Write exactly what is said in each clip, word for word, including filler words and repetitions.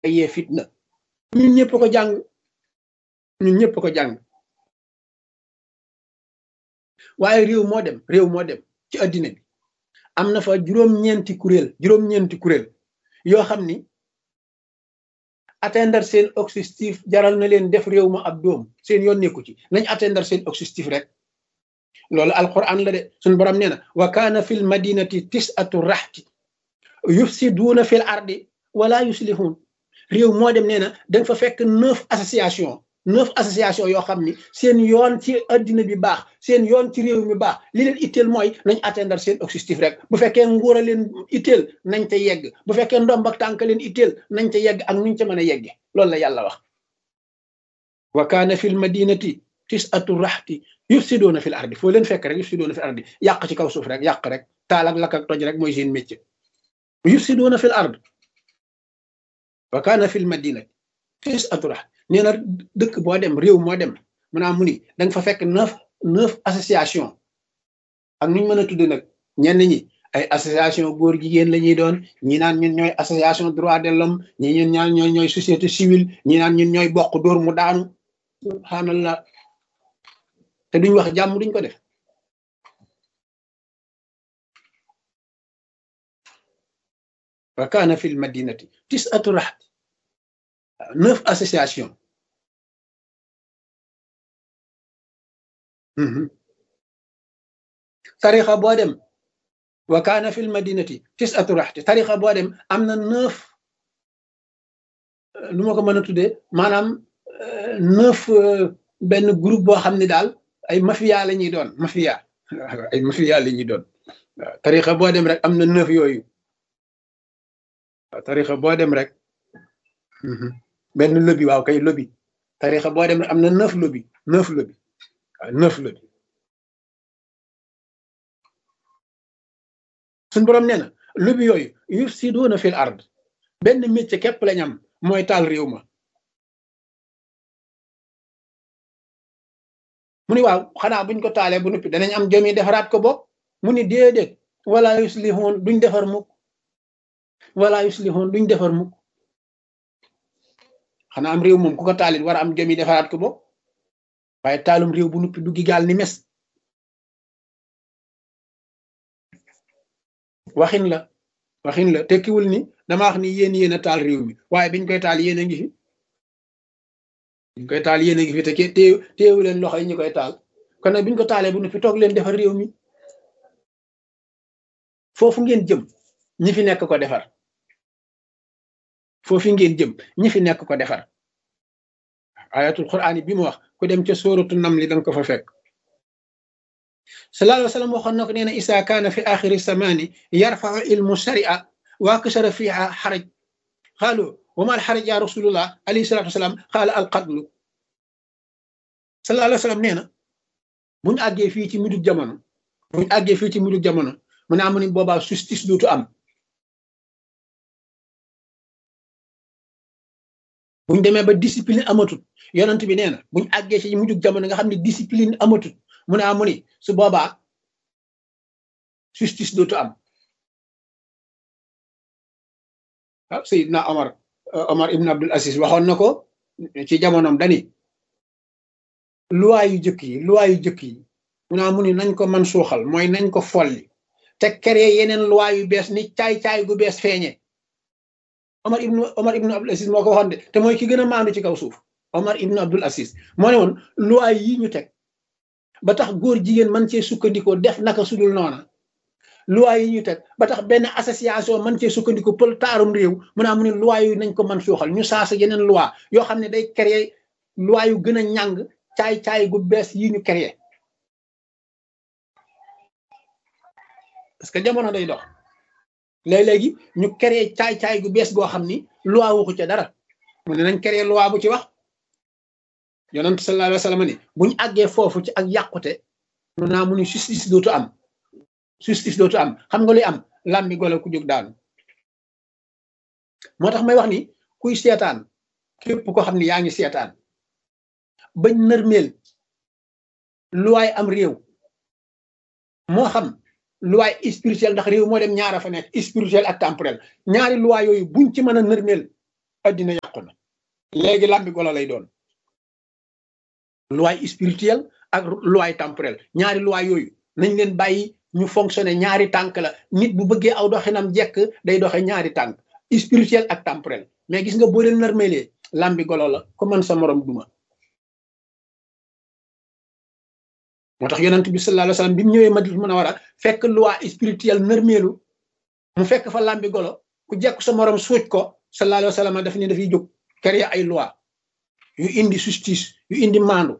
yee fitna ñun ñëpp ko jàng ñun ñëpp ko jàng waaye réew moo dem réew moo dem ci addina bi am na fa juróom-ñeenti kuréel juróom-ñeenti kuréel yoo xam ni atteindre seen objectif jaral na leen def réew ma ab doom seen yoon nekku ci nañ atteindre seen objectif rek loolu alquran la de suñu borom nee na wa kaana fil madinati tis'atu rahti yufsiduuna fil ardi wala yuslihun réew moo dem nee na danga fa fekk neuf association neuf association yoo xam ni seen yoon ci addina bi baax seen yoon ci réew mi baax li leen itteel mooy nañ atteindre seen objectif rek bu fekkee nguur a leen itteel nañ ca yegg bu fekkee ndomb ak tànk leen itteel nañ ca yegg ak nuñ ca mën a yegge loolu la yàlla wax wa kaana fil madinati tis'atu rahti yufsiduuna fil ardi foo leen fekk rek yufsiduuna fil ardi yàq ci kaw suuf rek yàq rek taal ak lakk ak toj rek mooy seen métier yufsiduuna fil ard wa kaana fil madinati tis'atu rahti nee na dëkk boo dem réew moo dem maanaam mu ni da nga fa fekk neuf neuf association ak nuñ mën a tudd nag ñenn ñi ay association góor jigéen la ñuy doon ñi naan ñun ñooy association droit de l'homme ñi ñun ñaan ñooy ñooy société civile ñi naan ñun ñooy bokk dóor mu daanu subhanallah te duñ wax jàmm duñ ko def wa kaana fil madinati tis'atu rahti neuf association tarixa boo dem wa kaana fil madinati tis'atu rahti tarixa boo dem am na neuf lu ma ko mën a tuddee maanaam neuf benn groupe boo xam ne daal ay mafia la ñuy doon mafia ay mafia la ñuy doon waaw tarixa boo dem rek am na neuf yooyu waaw tarixa boo dem rek benn lobby waaw kay lobby tarixa boo dem rek am na neuf lobby neuf lobby waaw neuf lobby suñ borom nee na lobby yooyu yufsiduuna fil ard benn métier képp lañ am mooy taal réew ma mu ni waaw xanaa buñ ko taalee bu noppi danañ am jom yi defaraat ko bopp mu ni déedéet wala yuslihun duñ defar mukk wala yuslihun duñ defar mukk xanaa am réew moom ku ko taalit war a am jom yi defaraat ko bopp waaye taalum réew bu noppi duggi gaal ni mes waxin la waxin la tekkiwul ni dama wax ni yéen yéen a taal réew mi waaye biñ koy taal yéen a ngi fi biñ koy taal yéen a ngi fi te téew téewu leen loxo yi ñu koy taal kon nag biñ ko taalee bu noppi toog leen defar réew mi foofu ngeen jëm ñi fi nekk ko defar foofu ngeen jëm ñi fi nekk ko defar ayatul quraan bi mu wax ku dem ca sóoratu namli danga ko fa fekk sallallahu alayhi wa sallam waxoon na ko nee na isa kaana fi axiri samani yarfau ilmu sharia wa kasara fiha xaraj xaalu wa ma al xaraj ya rasulullah alayhi salatu wasalaam xaala al qatlu sallallahu alayhi wa sallam nee na buñu àggee fii ci mujjug jamono buñu àggee fii ci mujjug jamono mu ne amu ni boobaa justice dootu am buñ demee ba discipline amatut yonent bi nee na buñ àggee ci mujjug jamono nga xam ne discipline amatut mu ne amu ni su boobaa justice dootu am ah Seydina Omar Omar ibn Abdul Aziz waxoon na ko ci jamonoom dani loi yu jëkk yi loi yu jëkk yi mu ne amu ni nañ ko man suuxal mooy nañ ko folli te créer yeneen loi yu bees ni caay-caay gu bees feeñe Omar ibn Omar ibn Abdul Aziz moo ko waxoon de te mooy ki gën a maandu ci kaw suuf Omar ibn Abdul Aziz moo ne woon loi yi ñu teg ba tax góor jigéen man cee sukkandikoo def naka sudul noona loi yi ñu teg ba tax benn association man cee sukkandikoo pël taarum réew mu naa mu ne loi yu nañ ko man suuxal ñu saasa yeneen loi yoo xam ne day créer loi yu gën a ñàng caay-caay gu bees yi ñu créer parce que jamono day dox léeg-léegi ñu créer caay-caay gu bees goo xam ni loi waxu ca dara mu ne nañ créer loi bu ci wax yonent sallallahu alayhi wa sallam ni buñu àggee foofu ci ak yàqute mu naa mu ni justice dootu am justice dootu am xam nga luy am làmbi golo ku jóg daanu moo tax may wax ni kuy seetaan képp ko xam ni yaa ngi seetaan bañ nërmeel luwaay am réew moo xam luwaay spirituel ndax réew moo dem ñaara fa nekk spirituel ak temporel ñaari luwaay yooyu buñ ci mën a nërmeel addina yàqu na léegi làmbi golo lay doon loi spirituelle ak loi temporelle ñaari loi yooyu nañ leen bàyyi ñu fonctionner ñaari tànk la nit bu bëggee aw doxinam jekk day doxe ñaari tànk spirituel ak temporel mais gis nga boo leen narmelee làmbi golo la ko man sa morom duma moo tax yonent bi sallallahu alayhi wasallam bi mu ñëwee Madina Munawwara fekk loi spirituelle narmeelu mu fekk fa làmbi golo ku jekk sa morom suuj ko sallallahu alayhi wasallam daf ne dafay jóg créer ay loi yu indi justice yu indi maandu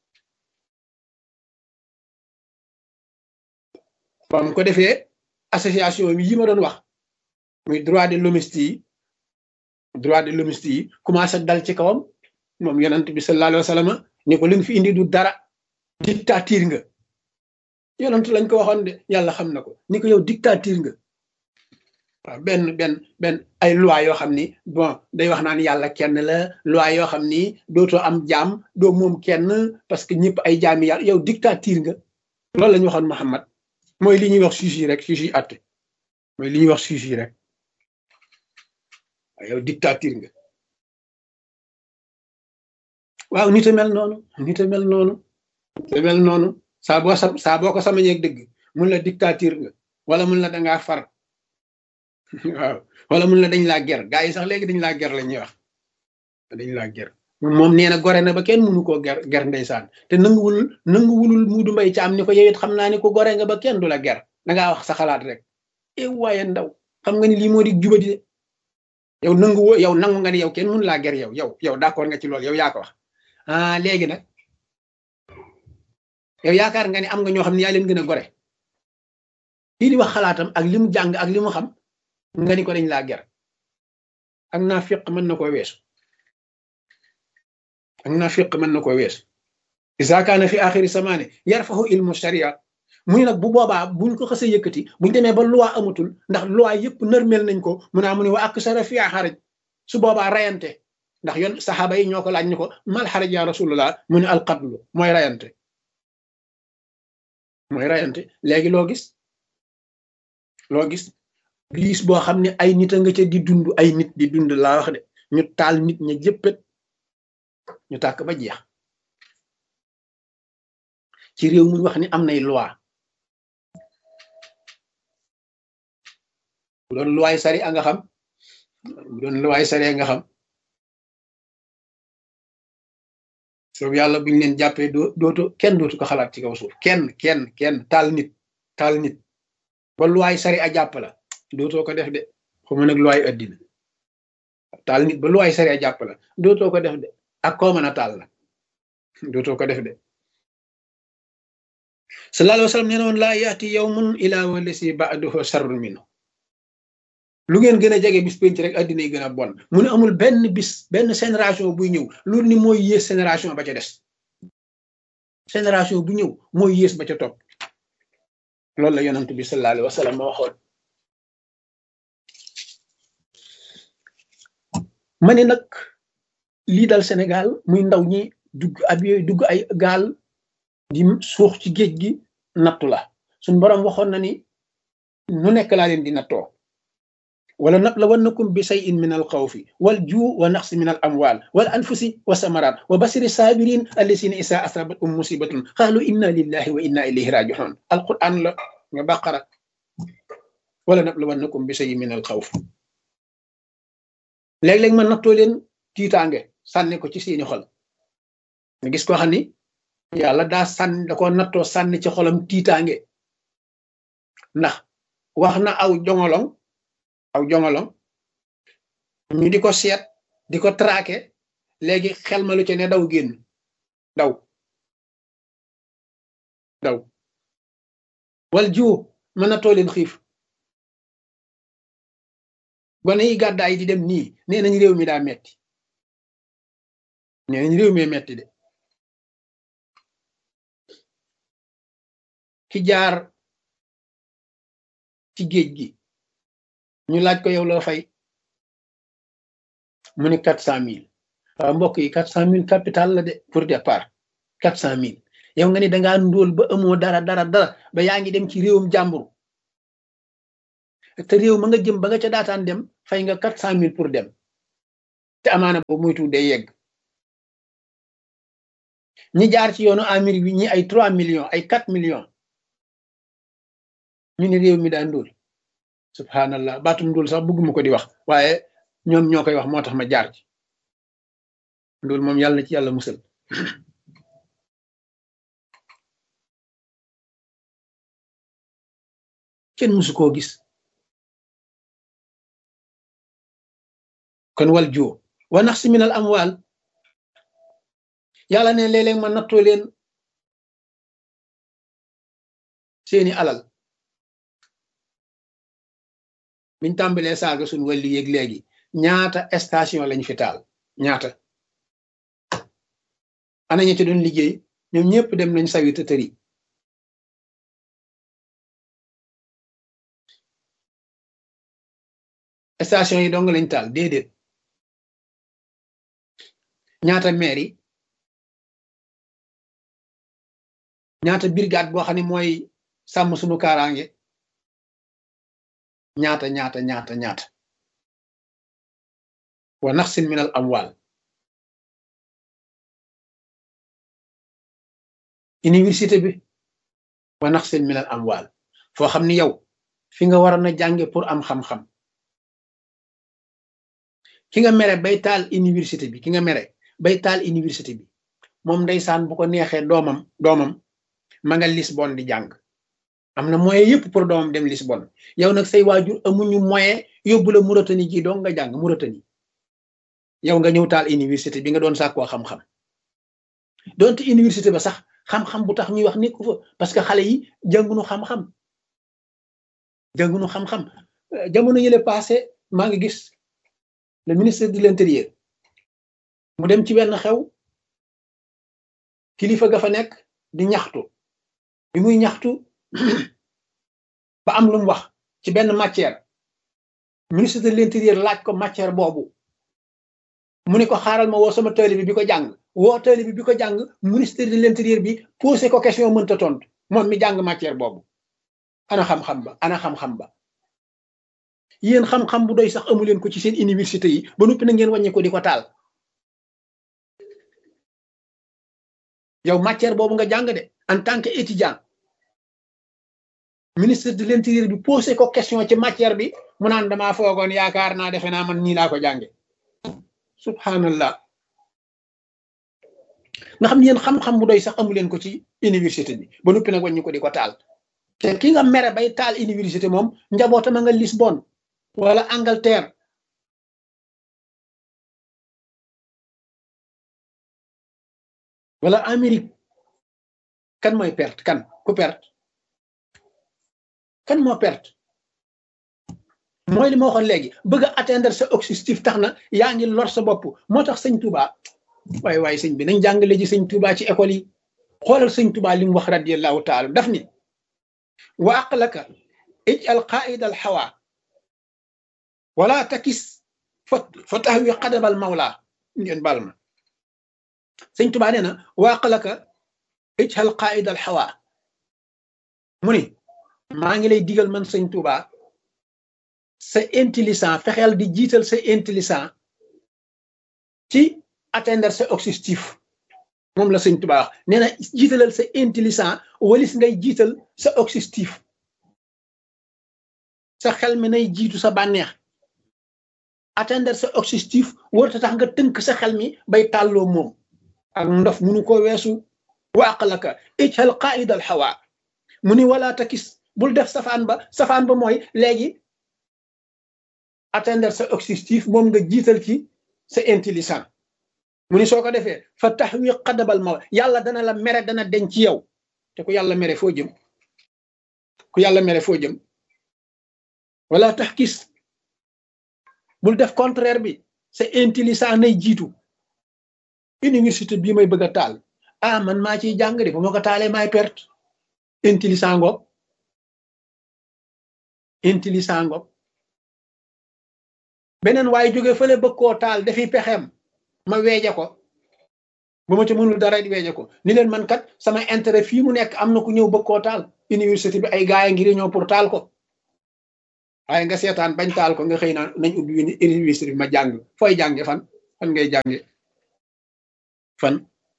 ba mu ko defee association yi ma doon wax muy droit de l'hommiste yi droit de l'hommiste yi commencé dal ci kawam moom yonent bi sallallahu alayhi wasallam ni ko leen fi indi du dara dictature nga yonent lañ ko waxoon de yàlla xam na ko ni ko yow dictature nga waaw benn benn benn ay loi yoo xam ni bon day wax naan yàlla kenn la loi yoo xam ni dootoo am jaam doo moom kenn parce que ñëpp ay jaami yàlla yow dictature nga loolu la ñu waxoon Muhammad mooy li ñuy wax juge yi rek juge yi àtte mooy li ñuy wax juge yi rek waaw yow dictature nga waaw nit a mel noonu nit a mel noonu nit a mel noonu saa boo sa saa boo ko samañeeg dëgg mun la dictature nga wala mun la dangaa far waaw wala mun la dañ laa ger gaa yi sax léegi dañ laa ger la ñuy wax dañ laa ger moom nee na gore na ba kenn mënu koo ger ger ndeysaan te nanguwul nanguwulul muudu mbay ci am ni ko yow it xam naa ni ko gore nga ba kenn du la ger dangaa wax sa xalaat rek e waaye ndaw xam nga ni lii moo di jubadi de yow nangu yow nangu nga ni yow kenn mënu laa ger yow yow yow d'accord nga ci loolu yow yaa ko wax ah léegi nag yow yaakaar nga ni am nga ñoo xam ne yaa leen gën a gore kii di wax xalaatam ak li mu jàng ak li mu xam nga ni ko dañ laa ger ak naa fiq mën na koo weesu ak naa fiq mën na koo weesu isa kaana fi axiri samaane yarfahu ilmu sharia muy nag bu boobaa buñ ko xësee yëkkati buñ demee ba loi amatul ndax loi yëpp nërmel nañ ko mu naa mu ne wa ak sara fi xaraj su boobaa rayante ndax yoon saxaaba yi ñoo ko laaj ni ko mal xaraj ya rasulullah mu ne alqatlu mooy rayante mooy rayante léegi loo gis loo gis liis boo xam ne ay nit a nga ca di dund ay nit di dund laa wax de ñu taal nit ña jëppét ñu tàkk ba jeex ci réew mu wax ni am nay loi bu doon loi sari a nga xam bu doon loi sari a nga xam soobu yàlla buñu leen jàppee doo dootu kenn dootu ko xalaat ci kaw suuf kenn kenn kenn taal nit taal nit ba loi sari a jàpp la dootoo ko def de xuma nag loi addina taal nit ba loi sari a jàpp la dootoo ko def de ak koo mën a taal la dootoo ko def de sallallahu alayhi wa sallam nee na woon laa yaati yawmun ilaa walasi ba'dahu sharrun minhu lu ngeen gën a jege bis penc rek addina yi gën a bon mu ne amul benn bis benn génération buy ñëw loolu ni mooy yées génération ba ca des génération bu ñëw mooy yées ba ca topp loolu la yonent bi sallallahu alayhi wa sallam ma waxoon ma ne nag lii dal Sénégal muy ndaw ñi dugg ab yooyu dugg ay gaal di suux ci géej gi nattu la suñ boroom waxoon na ni nu nekk laa leen di nattoo wala nablawannakum bi shay'in min al xawfi wal juu wa naqsi min al amwal wal anfusi wa samarat wa basiri sabirin allasina isa asabatum musibatun qalu inna lillahi wa inna ilayhi raji'un alquran la nga baqara wala nablawannakum bi shay'in min al xawfi léeg-léeg ma nattoo leen tiitaange sànni ko ci seeni xol nga gis ko xam ni yàlla daa sànni da ko nattoo sànni ci xolam tiitaange ndax wax na aw jongolong aw jongolong ñu di ko seet di ko traqué léegi xel ma lu ci ne daw génn daw daw wal jiw mën na too leen xiif gone yi gàddaay di dem nii nee nañ réew mi daa metti nee nañ réew mi metti de ki jaar ci géej gi ñu laaj ko yow loo fay mu ne quatre cent mille waaw mbokk yi quatre cent mille capital la de pour départ quatre cent mille yow nga ni dangaa ndóol ba amoo dara dara dara ba yaa ngi dem ci réewum jàmbur te réew ma nga jëm ba nga ca daataan dem fay nga quatre cent mille pour dem te amaana boobu moytu day yegg ñi jaar ci yoonu Amérique bi ñi ay trois millions ay quatre millions ñu ni réew mi daa ndóol subhanallah baatum ndóol sax bëgguma ko di wax waaye ñoom ñoo koy wax moo tax ma jaar ci ndóol moom yàlla na ci yàlla musal kenn musu koo gis kon wal joo wa naqsi minal amwaal yàlla ne léeg-léeg ma nattoo leen seeni alal biñ tàmbalee saaga suñ wàllu yéeg léegi ñaata station lañ fi taal ñaata ana ñi ci doon liggéey ñoom ñëpp dem nañ sawi te tëri station yi dong lañ taal déedéet ñaata maire yi ñaata brigade boo xam ne mooy sàmm suñu kaaraange ñaata ñaata ñaata ñaata wa naqsin minal amwal université bi wa naqsin minal amwal foo xam ni yow fi nga waroon a jànge pour am xam-xam ki nga mere bay taal université bi ki nga mere bay taal université bi moom ndeysaan bu ko neexee doomam doomam ma nga Lisbonne di jàng am na moyen yëpp pour doomam dem Lisbonne yow nag say waajur amuñu moyen yóbbu la Mauritanie ji dong nga jàng Mauritanie yow nga ñëw taal université bi nga doon sàkkoo xam-xam donte université ba sax xam-xam bu tax ñuy wax nekku fa parce que xale yi jàngunu xam-xam jàngunu xam-xam jamono yële passé maa ngi gis le ministre de l'intérieur mu dem ci wenn xew kilifa ga fa nekk di ñaxtu bi muy ñaxtu ba am lu mu wax ci benn matière ministre de l'intérieur laaj ko matière boobu mu ne ko xaaral ma woo sama taalibe bi ko jàng woo taalibe bi ko jàng ministre de l'intérieur bi posé ko question mënta tontu moom mi jàng matière boobu ana xam-xam ba ana xam-xam ba yéen xam-xam bu doy sax amu leen ko ci seen université yi ba noppi na ngeen wàññi ko di ko taal yow matière boobu nga jàng de en tant que étudiant ministre de l'intérieur bi posé ko question ci matière bi mu naan damaa foogoon yaakaar naa defe naa man nii laa ko jànge subhanallah nga xam ne yéen xam-xam bu doy sax amu leen ko ci université bi ba noppi nag wàññi ko di ko taal te ki nga mere bay taal université moom njabootam a nga Lisbonne wala Angleterre wala Amérique kan mooy perte kan ku perte kan moo perte mooy li ma waxoon léegi bëgg a atteindre sa objectif tax na yaa ngi lor sa bopp moo tax sëñ Touba waaye waaye sëñ bi nañ jàngale ji sëñ Touba ci école yi xoolal sëñ Touba li mu wax radiyallahu taala daf ni wa aqlaka ij'al qaida al hawa wala takis fa tahwi qadam al mawla ngeen baal ma sëñ Touba nee na wa aqlaka ij'al qaida al hawa mu ni maa ngi lay digal man sëñ Touba sa intelligent fexeel di jiital sa intelligent ci atteindre sa objectif moom la sëñ Touba wax nee na jiitalal sa intelligent walis ngay jiital sa objectif sa xel mi nay jiitu sa bànneex atteindre sa objectif warta tax nga tënk sa xel mi bay tàlloo moom ak ndof munu ko weesu wa aqlaka ij'al qaida al hawa mu ni wala takis bul def safaan ba safaan ba mooy léegi atteindre sa objectif moom nga jiital ci sa intelligent mu ni soo ko defee fa tahwi qadabal maw yàlla dana la mere dana denc ci yow te ku yàlla mere foo jëm ku yàlla mere foo jëm wala taxkis bul def contraire bi sa intelligent nay jiitu université bii may bëgg a taal ah man maa ciy jàng de bu ma ko taalee maay perte intelligent ngoog intelligent ngoog beneen waaye jóge fële bëgg koo taal dafiy pexeem ma weeje ko ba ma ci mënul dara di weeje ko ni leen man kat sama intérêt fii mu nekk am na ku ñëw bëgg koo taal université bi ay gaay ngir ñëw pour taal ko waaye nga seetaan bañ taal ko nga xëy na nañ ubbi université bi ma jàng fooy jànge fan fan ngay jànge fan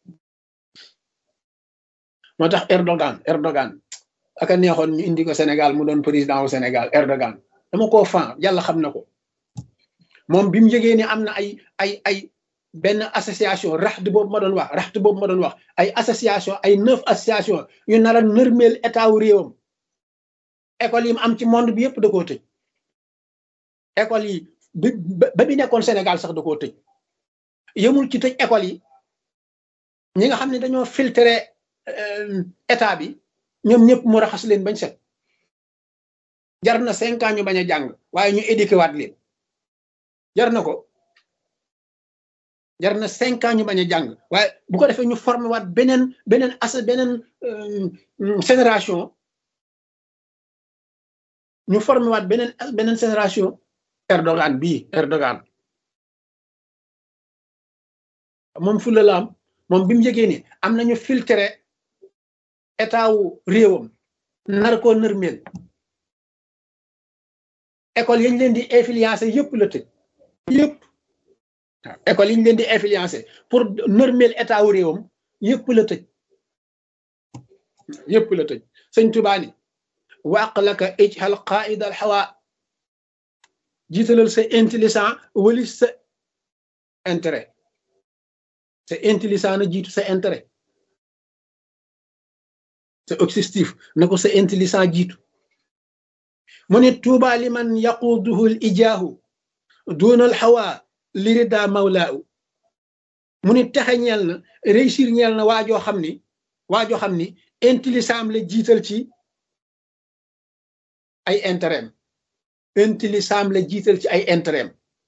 moo tax Erdogan Erdogan aka neexoon ñu indi ko Sénégal mu doon président wu Sénégal Erdogan dama koo fan yàlla xam na ko moom bi mu yëgee ne am na ay ay ay benn association raxd boobu ma doon wax raxd boobu ma doon wax ay association ay neuf association yu nar a nërmeel état wu réewam école yi mu am ci monde bi yëpp da koo tëj école yi bi ba bi nekkoon Sénégal sax da koo tëj yëmul ci tëj école yi ñi nga xam ne dañoo filtré état bi ñoom ñëpp mu raxas leen bañ set jar na cinq ans ñu bañ a jàng waaye ñu éduqué waat leen jar na ko jar na cinq ans ñu bañ a jàng waaye bu ko defee ñu formé waat beneen beneen as beneen génération ñu formé waat beneen beneen génération Erdogan bii Erdogan moom fu la la am moom bi mu yëgee ni am nañu filtré état wu réewam nar koo nërmeel école yi ñu leen di influencer yëpp la tëj yëpp waaw école yi ñu leen di influencer pour nërmeel état wu réewam yëpp la tëj yëpp la tëj sëñ Tuubaa ni waq laka ijhal qaida al hawa jiitalal sa intelligent wali sa intérêt sa intelligent na jiitu sa intérêt sa objectif na ko sa intelligent jiitu mu ne tuuba liman yaquduhu l ijaahu duna al hawa lirida mawlaahu mu ne texe ñeel na réussir ñeel na waajoo xam ni waajoo xam ni intelligent la jiital ci ay intérêt intelligent la jiital ci ay intérêt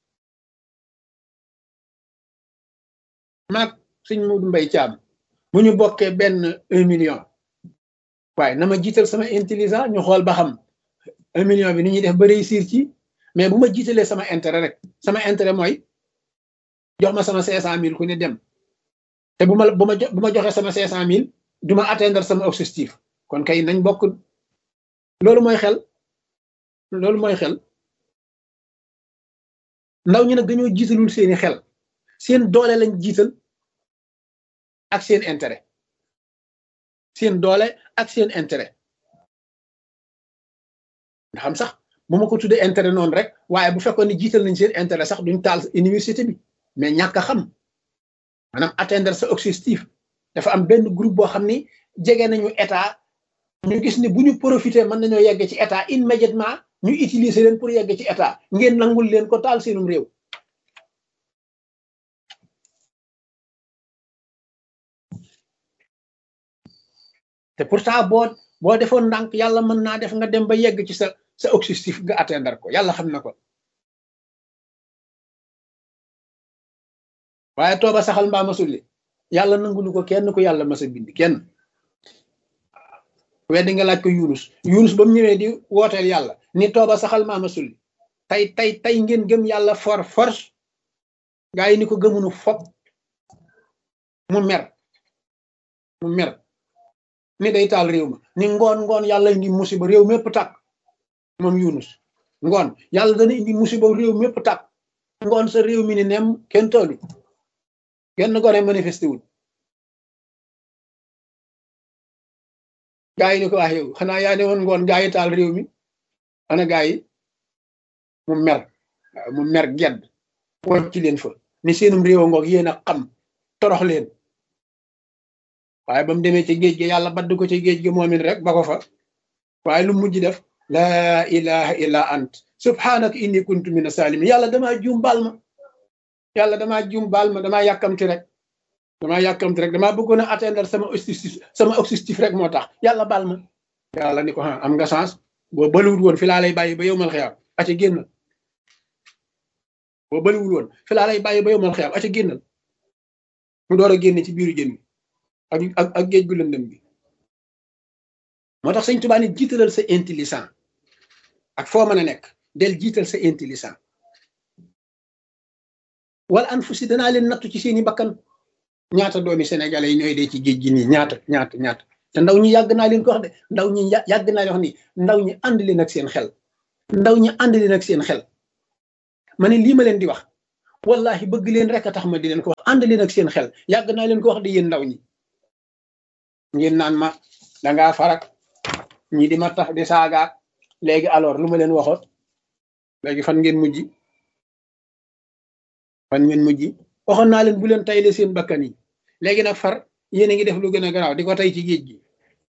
maag suñ Moodu Mbay Caam bu ñu bokkee benn un million waaye na ma jiital sama intelligent ñu xool ba xam un million bi ni ñuy def ba réussir ci mais bu ma jiitalee sama intérêt rek sama intérêt mooy jox ma sama cinq cent mille ku ne dem te bu ma bu ma bu ma joxee sama cinq cent mille du ma atteindre sama objectif kon kay nañ bokk loolu mooy xel loolu mooy xel ndaw ñi nag dañoo jiitalul seeni xel seen doole lañ jiital ak seen intérêt seen doole ak seen intérêt nga xam sax bu ma ko tuddee intérêt noonu rek waaye bu fekkoon ne jiital nañ seen intérêt sax duñ taal université bi mais ñàkk a xam maanaam atteindre sa objectif dafa am benn groupe boo xam ni jege nañu état ñu gis ni bu ñu profité mën nañoo yegg ci état immédiatement ñu utiliser leen pour yegg ci état ngeen nangul leen ko taal seenum réew te pourtant boo boo defoon ndànk yàlla mën naa def nga dem ba yegg ci sa sa objectif nga atteindre ko yàlla xam na ko waaye tooba saxal mbaa masulli yàlla nangulu ko kenn ko yàlla masa bind kenn weddi nga laaj ko Yunus Yunus ba mu ñëwee di wooteel yàlla ni tooba saxal mbaa masulli tey tey tey ngeen gëm yàlla for force gaa yi ni ko gëmunu fop mu mer mu mer ni day taal réew ma ni ngoon ngoon yàlla indi musiba réew mépp tàkk moom Yunus ngoon yàlla dana indi musiba réew mépp tàkk ngoon sa réew mi ni nem kenn taalu kenn gone manifesté wul gaa yi ni ko wax yow xanaa yaa ne woon ngoon gaa yi taal réew mi ana gaa yi mu mer mu mer gedd wocc ci leen fa ni seenum réew a ngoog yéen a xam torox leen waaye ba mu demee ci géej gi yàlla badd ko ci géej gi moomin rek ba ko fa waaye lu mujj def laa ilaha illa ant subhanaka inni kuntu mina salimin yàlla damaa juum baal ma yàlla damaa juum baal ma damaa yàkkamti rek damaa yàkkamti rek damaa bëggoon a atteindre sama objectif sama objectif rek moo tax yàlla baal ma yàlla ni ko ah am nga chance boo bëliwul woon fi laa lay bàyyi ba yow mal xiyaam aca génnal boo bëliwul woon fi laa lay bàyyi ba yow mal xiyaam aca génnal mu door a génne ci biiru jën bi ak ak ak géej gu lëndëm bi moo tax sëñ Tuubaa ni jiitalal sa intelligent ak foo mën a nekk del jiital sa intelligent wala an fu si danaa leen nattu ci seeni bakkan ñaata doomi sénégalais yi ñooy dee ci géej gi nii ñaata ñaata ñaata te ndaw ñi yàgg naa leen ko wax de ndaw ñi yàgg naa leen wax ni ndaw ñi ànd leen ak seen xel ndaw ñi ànd leen ak seen xel ma ne lii ma leen di wax wallahi bëgg leen rek a tax ma di leen ko wax ànd leen ak seen xel yàgg naa leen ko wax di yéen ndaw ñi ngeen naan ma dangaa farak ñi di ma tax di saagaat léegi alors lu ma leen waxoon léegi fan ngeen mujj fan ngeen mujj waxoon naa leen bu leen tayle seen bakkan yi léegi nag far yéen a ngi def lu gën a garaaw di ko tay ci géej gi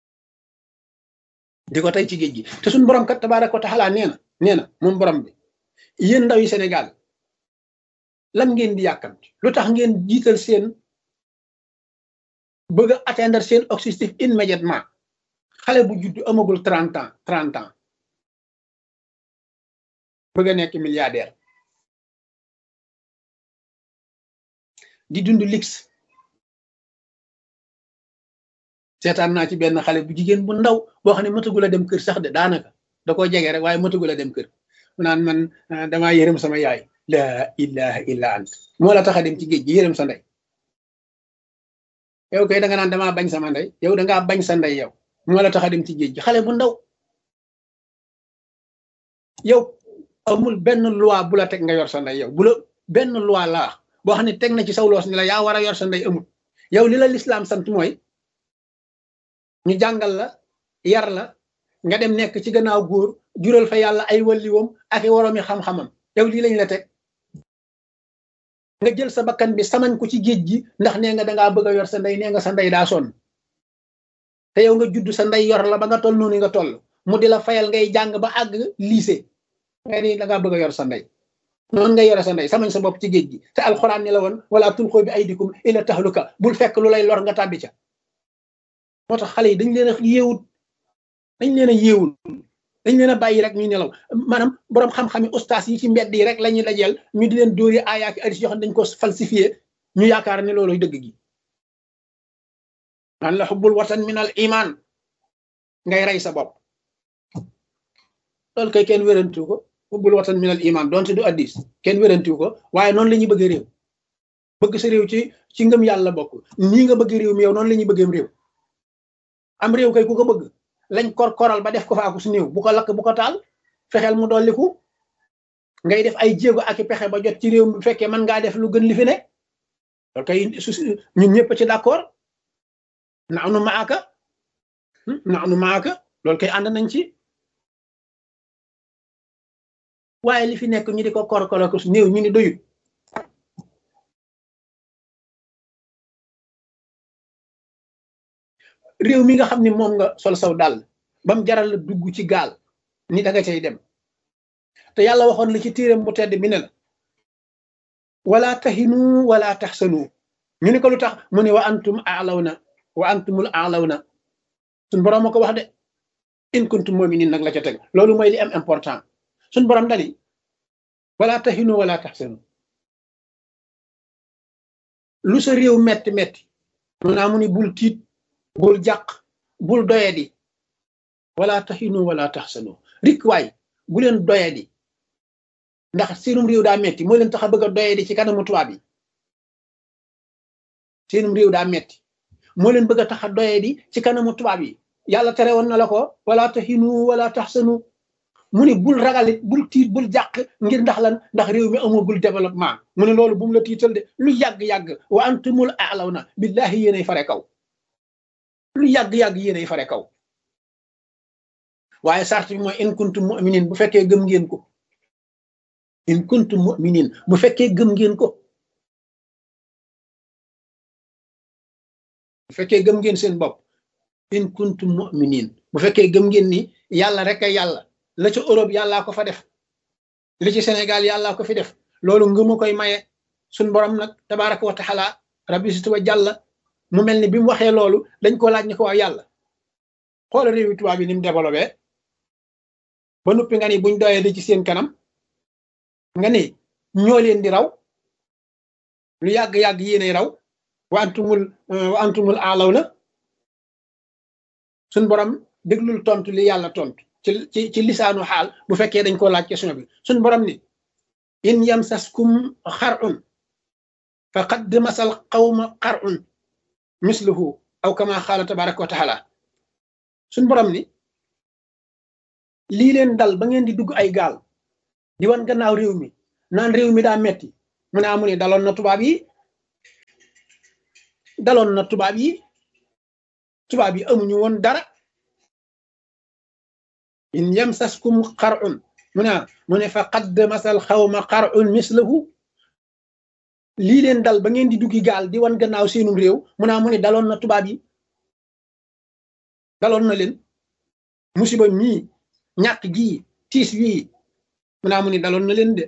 di ko tay ci géej gi te suñu borom kat tabaaraka wa taala nee na nee na moom borom bi yéen ndaw yi Sénégal lan ngeen di yàkkamti lu tax ngeen jiital seen bëgg a atteindre seen objectif immédiatement xale bu juddu amagul trente ans trente ans bëgg a nekk milliardaire di dund luxe seetaan naa ci benn xale bu jigéen bu ndaw boo xam ne matagul a dem kër sax de daanaka da koo jege rek waaye matagul a dem kër mu naan man damaa yërëm sama yaay la ilaha illa ant moo la tax a dem ci géej gi yërëm sa ndey yow kay da nga naan damaa bañ sama ndey yow da ngaa bañ sa ndey yow moo la tax a dem ci géej gi xale bu ndaw yow amul benn loi bu la teg nga yor sa ndey yow bu la benn loi laa boo xam ne teg na ci saw loos ni la yaa war a yor sa ndey amul yow li la lislaam sant mooy ñu jàngal la yar la nga dem nekk ci gannaaw góor jural fa yàlla ay walliwoom ak i woroomi xam-xamam yow lii lañ la teg nga jël sa bakkan bi samañ ko ci géej gi ndax nee nga dangaa bëgg a yor sa ndey nee nga sa ndey daa sonn te yow nga judd sa ndey yor la ba nga toll noonu nga toll mu di la fayal ngay jàng ba àgg lycée nga ni dangaa bëgg a yor sa ndey noonu nga yore sa ndey samañ sa bopp ci géej gi te alxuraan ni la woon wala tulqu bi aydikum ila tahluka bul fekk lu lay lor nga tàbbi ca moo tax xale yi dañ leen a yeewut dañ leen a yeewul dañ leen a bàyyi rek ñu nelaw maanaam boroom xam-xami ustaas yi ci mbedd yi rek la ñuy dajeel ñu di leen dóori aayaaki hadis yoo xam ne dañ ko falsifié ñu yaakaar ne loolu dëgg gi naan la xubbul watan min al iman ngay rey sa bopp loolu kay kenn wérantu ko xubbul watan min al iman doonte du hadis kenn wérantu ko waaye noonu la ñuy bëgg réew bëgg sa réew ci ci ngëm yàlla bokk nii nga bëgg réew mi yow noonu la ñuy bëggeem réew am réew kay ku ko bëgg lañ kor koral ba def ko faaku su néew bu ko lakk bu ko taal fexeel mu dolliku ngay def ay jéego ak i pexe ba jot ci réew bu fekkee mën ngaa def lu gën li fi ne loolu kay ñun ñëpp ci d'accord naanu maaka naanu maaka loolu kay ànd nañ ci waaye li fi nekk ñu di ko kor koral ko su néew ñu ni doyut réew mi nga xam ne moom nga sol saw dàll bam jaral la dugg ci gaal ni da nga cay dem te yàlla waxoon la ci téeram bu tedd bi ne la wala tahinu wala tahsanu ñu ni ko lu tax mu ne wa antum a'lawna wa antumul a'lawna suñ borom ma ko wax de in kuntum mu'minin nag la ca teg loolu mooy li am important suñ borom dani wala tahinu wala tahsanu lu sa réew metti metti mu naa mu ni bul tiit bul jàq bul doyadi wala tahinu wala tahsanu rik waay bu leen doyadi ndax seenum réew daa metti moo leen tax a bëgg a doyadi ci kanamu tubaab yi seenum réew daa metti moo leen bëgg a tax a doyadi ci kanamu tubaab yi yàlla tere woon na la ko wala tahinu wala tahsanu mu ne bul ragalit bul tiit bul jàq ngir ndax lan ndax réew mi amagul développement mu ne loolu bu mu la tiital de lu yàgg-yàgg wa antumul a'lawna billahi yéenay fare kaw lu yàgg-yàgg yéenay fare kaw waaye sart bi mooy in kuntum mu'minin bu fekkee gëm ngeen ko in kuntum mu'minin bu fekkee gëm ngeen ko bu fekkee gëm ngeen seen bopp in kuntum mu'minin bu fekkee gëm ngeen ni yàlla rek a yàlla la ca Europe yàllaa ko fa def li ci Sénégal yàllaa ko fi def loolu ngëmu koy maye suñ borom nag tabaraka wa taala rabbi situ wa jàlla mu mel ni bi mu waxee loolu dañ ko laaj ni ko waaw yàlla xoola réewi tubaab yi ni mu développé ba noppi nga ni buñ doyee di ci seen kanam nga ni ñoo leen di raw lu yàgg-yàgg yéenay raw wa antumul wa antumul a'lawna suñ borom déglul tontu li yàlla tontu ci ci ci lisaanu xaal bu fekkee dañ koo laaj question bi suñ borom ni in yamsaskum xar'un faqad masal qawma xar'un misluhu aw kama xaala tabaraka wa taala suñ borom ni lii leen dal ba ngeen di dugg ay gaal di wan gannaaw réew mi naan réew mi daa metti mu ne amu ne daloon na tubaab yi daloon na tubaab yi tubaab yi amuñu woon dara in yamsaskum qar'un mu ne mu ne fa qad masal xawma qar'un mislahu lii leen dal ba ngeen di duggi gaal di wan gannaaw seenum réew mu ne mu ne daloon na tubaab yi daloon na leen musiba mii ñàkk gii tiis wii mu ne mu ne daloon na leen de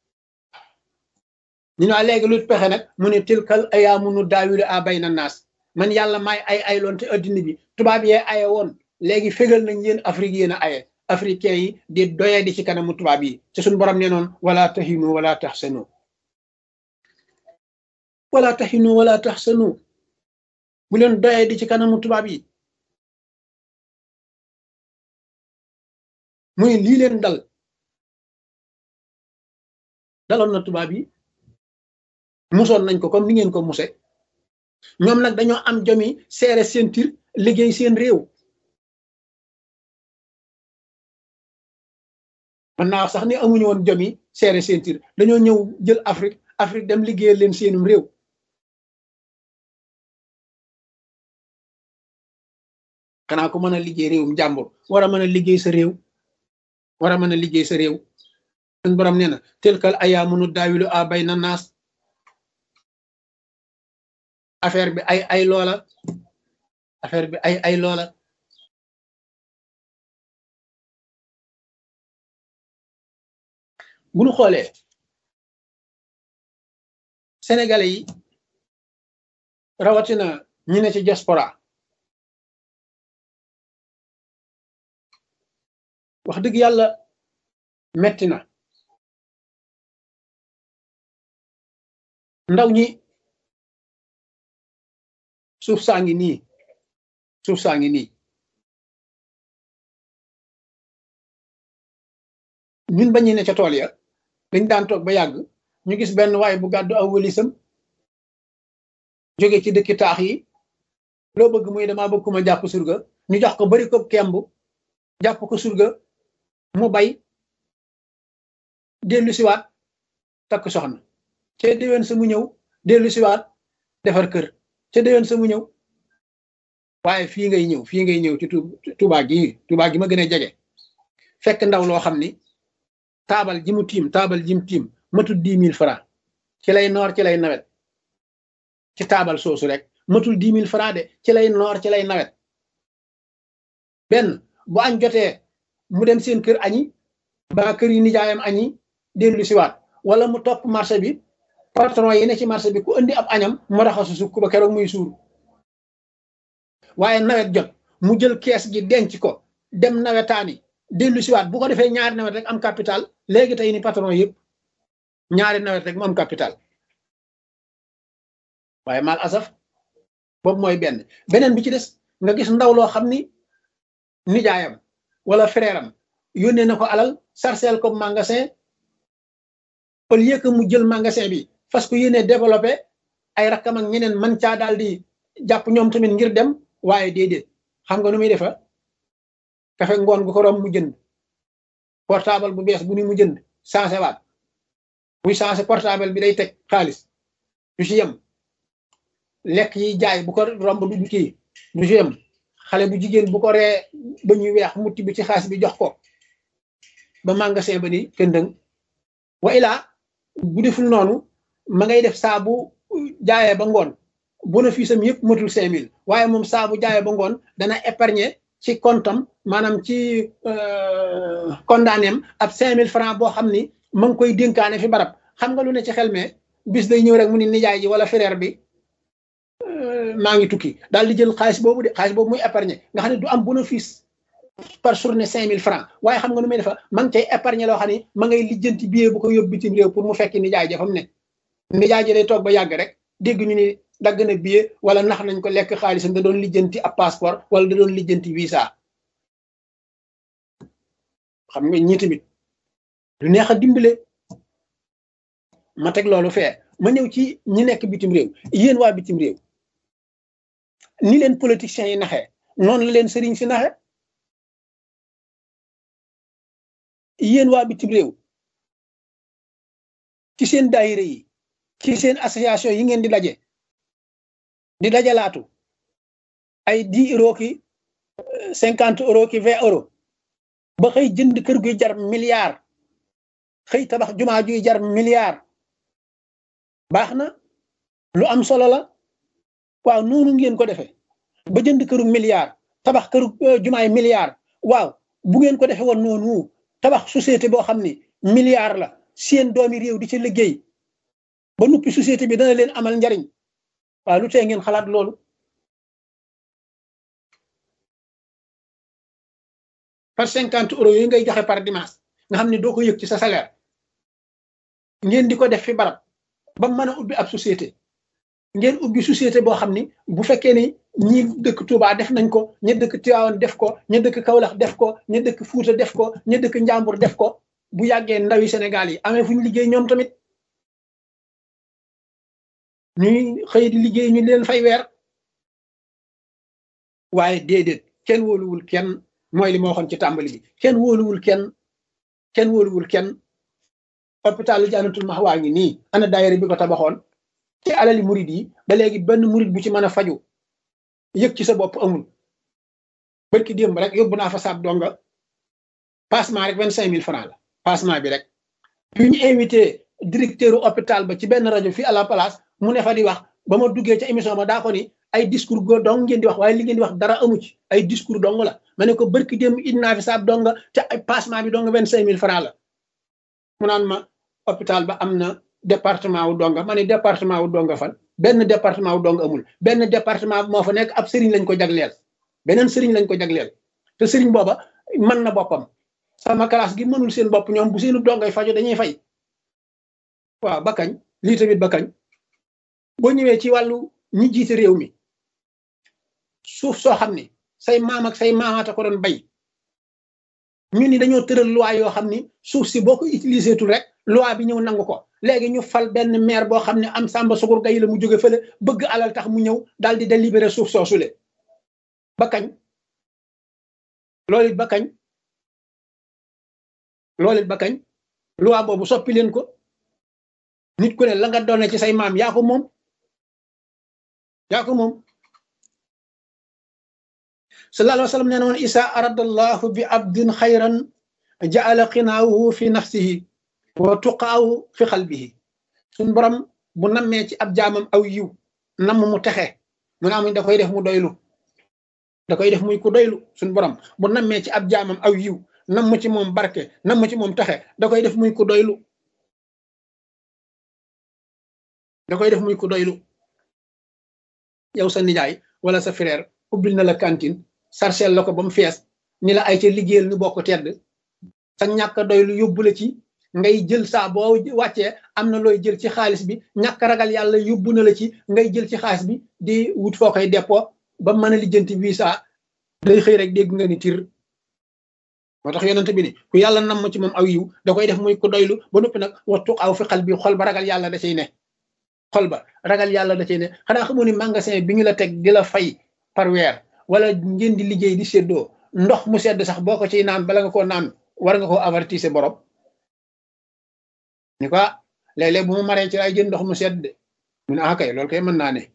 ñu ne léegi lu pexe nag mu ne tilkal ayaamu nu daawilu a bayna naas man yàlla may ay ay loon te addina bi tubaab yee aye woon léegi fégal nañ yéen Afrique yéen a aye africains yi di doyee di ci kanamu tubaab yi ci suñu borom nee noon wala tahinu wala tahsanu wala tahinu wala tahsanu bu leen doyee di ci kanamu tubaab yi muy lii leen dal daloon na tubaab yi musoon nañ ko comme ni ngeen ko muse ñoom nag dañoo am jomi seere seen tir liggéey seen réew man naa sax ni amuñu woon jomi seere seen tir dañoo ñëw jël Afrique Afrique dem liggéeyal leen seenum réew xanaa ko mën a liggéey réewum jàmbur war a mën a liggéey sa réew war a mën a liggéey sa réew suñ borom nee na tilkal ayaamu nu daawilu a bayna naas affaire bi ay ay loola affaire bi ay ay loola bu ñu xoolee sénégalais yi rawatina ñi ne ci diaspora wax dëgg yàlla metti na ndaw ñi suuf saa ngi nii suuf saa ngi nii ñun ba ñu ne ca tool ya dañ daan toog ba yàgg ñu gis benn waay bu gàddu aw wëlisam jóge ci dëkki taax yi loo bëgg muy dama bëgg ku ma jàpp surga ñu jox ko bari ko kemb jàpp ko surga mu bay dellu siwaat takk soxna ca déwén sa mu ñëw dellu siwaat defar kër ca déwén sa mu ñëw waaye fii ngay ñëw fii ngay ñëw ci Tuubaa gi Tuubaa gi ma gën a jege fekk ndaw loo xam ni taabal ji mu tiim taabal ji mu tiim matul dix mille francs ci lay noor ci lay nawet ci taabal soosu rek matul dix mille francs de ci lay noor ci lay nawet benn bu añ jotee mu dem seen kër añi ba kër yi nijaayam añi dellu siwaat wala mu topp marché bi patron yi ne ci marché bi ku indi ab añam mu raxasu sukk ba keroog muy suur waaye nawet jot mu jël kees gi denc ko dem nawetaani dellu siwaat bu ko defee ñaari nawet rek am capital léegi tey ni patron yëpp ñaari nawet rek mu am capital waaye mal asaf boobu mooy benn beneen bi ci des nga gis ndaw loo xam ni nijaayam wala frère am yónnee na ko alal sarcel ko magasin au lieu que mu jël magasin bi parce que yéene développé ay rakkam ak ñeneen man caa daal di jàpp ñoom tamit ngir dem waaye déedéet xam nga nu muy defa kafe ngoon gu ko rom mu jënd portable bu bees bu ni mu jënd changé waat buy changé portable bi day teg xaalis du ci yem lekk yi jaay bu ko romb du kii du ci yem xale bu jigéen bu ko ree ba ñuy weex mutti bi ci xaalis bi jox ko ba magasin ba ni këndëng wa ilaa bu deful noonu ma ngay def saa bu jaayee ba ngoon bénéfice am yëpp matul cinq mille waaye moom saa bu jaayee ba ngoon dana épargner ci comptam maanaam ci condamné am ab cinq mille francs boo xam ni ma ngi koy dénkaane fi barab xam nga lu ne ci xel mais bis day ñëw rek mu ni nijaay ji wala frère bi maa ngi tukki daal di jël xaalis boobu de xaalis boobu muy épargner nga xam ne du am bénéfice par journée cinq mille francs waaye xam nga nu muy defa ma ngi cay épargner loo xam ne ma ngay lijjanti billet bu ko yóbbu bitim réew pour mu fekki nijaay ja fa mu ne nijaay ji day toog ba yàgg rek dégg ñu ni dagg na billet wala nax nañ ko lekk xaalisam da doon lijjanti ab passeport wala da doon lijjanti visa xam nga ñi tamit du neex a dimbale ma teg loolu fee ma ñëw ci ñi nekk bitim réew yéen waa bitim réew ni leen politiciens yi naxee noonu la leen sëriñ si naxe yéen waa bitim réew ci seen daayira yi ci seen association yi ngeen di daje di dajalaatu ay dix euros ki cinquante euros ki vingt euros ba xëy jënd kër guy jar milliard xëy tabax jumaa juy jar milliard baax na lu am solo la waaw noonu ngeen ko defee ba jënd këru milliard tabax këru jumaay milliard waaw bu ngeen ko defee woon noonu tabax société boo xam ni milliard la seen doomi réew di ci liggéey ba nuppi société bi dana leen amal njariñ waaw lu tee ngeen xalaat loolu par cinquante euros yooyu ngay joxe par dimanche nga xam ne doo ko yëg ci sa salaire ngeen di ko def fi barab ba mën a ubbi ab société ngeen ubbi société boo xam ni bu fekkee ni ñi dëkk Touba def nañ ko ña dëkk Tivaouane def ko ña dëkk Kaolack def ko ña dëkk Fuuta def ko ña dëkk Njàmbur def ko bu yàggee ndawi Sénégal yi amee fu ñu liggéey ñoom tamit ñuy xëy di liggéey ñu leen fay weer waaye déedéet kenn wóoluwul kenn mooy li ma waxoon ci tàmbali bi kenn wóoluwul kenn kenn wóoluwul kenn hôpital Jannatul Mahwa ngi nii ana daayira bi ko tabaxoon ci alali murid yi ba léegi benn murid bu ci mën a faju yëg ci sa bopp amul barki démb rek yóbbu naa fa saab donga passement rek vingt cinq mille francs la passement bi rek bi ñu invité directeur hôpital ba ci benn rajo fii à la place mu ne fa di wax ba ma duggee ca émission ma daa ko ni ay discours go dong ngeen di wax waaye li ngeen di wax dara amu ci ay discours dong la ma ne ko barki démb indi naa fi saab donga te ay passement bi dong vingt cinq mille francs la mu naan ma hôpital ba am na département wu donga ma ne département wu donga fan benn département wu donga amul benn département moo fa nekk ab sëriñ lañ ko jagleel beneen sëriñ lañ ko jagleel te sëriñ booba mën na boppam sama classe gi mënul seen bopp ñoom bu seenu dongay fajo dañuy fay waaw ba kañ lii tamit ba kañ boo ñëwee ci wàllu ñi jiite réew mi suuf soo xam ne say maam ak say maamaata ko doon bay ñu ni dañoo tëral loi yoo xam ni suuf si boo ko utilisé tul rek loi bi ñëw nangu ko léegi ñu fal benn maire boo xam ne am sàmba sugur gay la mu jóge fële bëgg alal tax mu ñëw daal di délibéré suuf soosule ba kañ loolu it ba kañ loolu it ba kañ loi boobu soppi leen ko nit ku ne la nga doone ci say maam yaa ko moom yaa ko moom sallallahu alayhi wa sallam nee na woon isa aradallahu bi abdin xayran jaala xinaahu fi nafsihi wa tuqaahu fi xalbihi suñ borom bu nammee ci ab jaamam aw yiw namm mu texe mu ne amuñ da koy def mu doylu da koy def muy ku doylu suñ borom bu nammee ci ab jaamam aw yiw namm ci moom barke namm ci moom texe da koy def muy ku doylu da koy def muy ku doylu yow sa nijaay wala sa frère ubbil na la cantine sarcel la ko ba mu fees ni la ay ca liggéeyal ñu bokk tedd sa ñàkk doylu yóbbu la ci ngay jël saa boo wàccee am na looy jël ci xaalis bi ñàkk ragal yàlla yóbbu na la ci ngay jël ci xaalis bi di wut foo koy dépôt ba mën a lijjanti visa day xëy rek dégg nga ni tir moo tax yonent bi ni ku yàlla namm ci moom aw yiw da koy def muy ku doylu ba noppi nag wattu aw fi xal bi xol ba ragal yàlla da cay ne xol ba ragal yàlla da cay ne xanaa xamoo ni magasin bi ñu la teg di la fay par weer wala ngeen di liggéey di séddoo ndox mu sedd sax boo ko ciy naan bala nga koo naan war nga koo avertir borom ni ko léeg-léeg bu ma maree ci ay jën ndox mu sedd mu ne ah kay loolu kay mën naa ne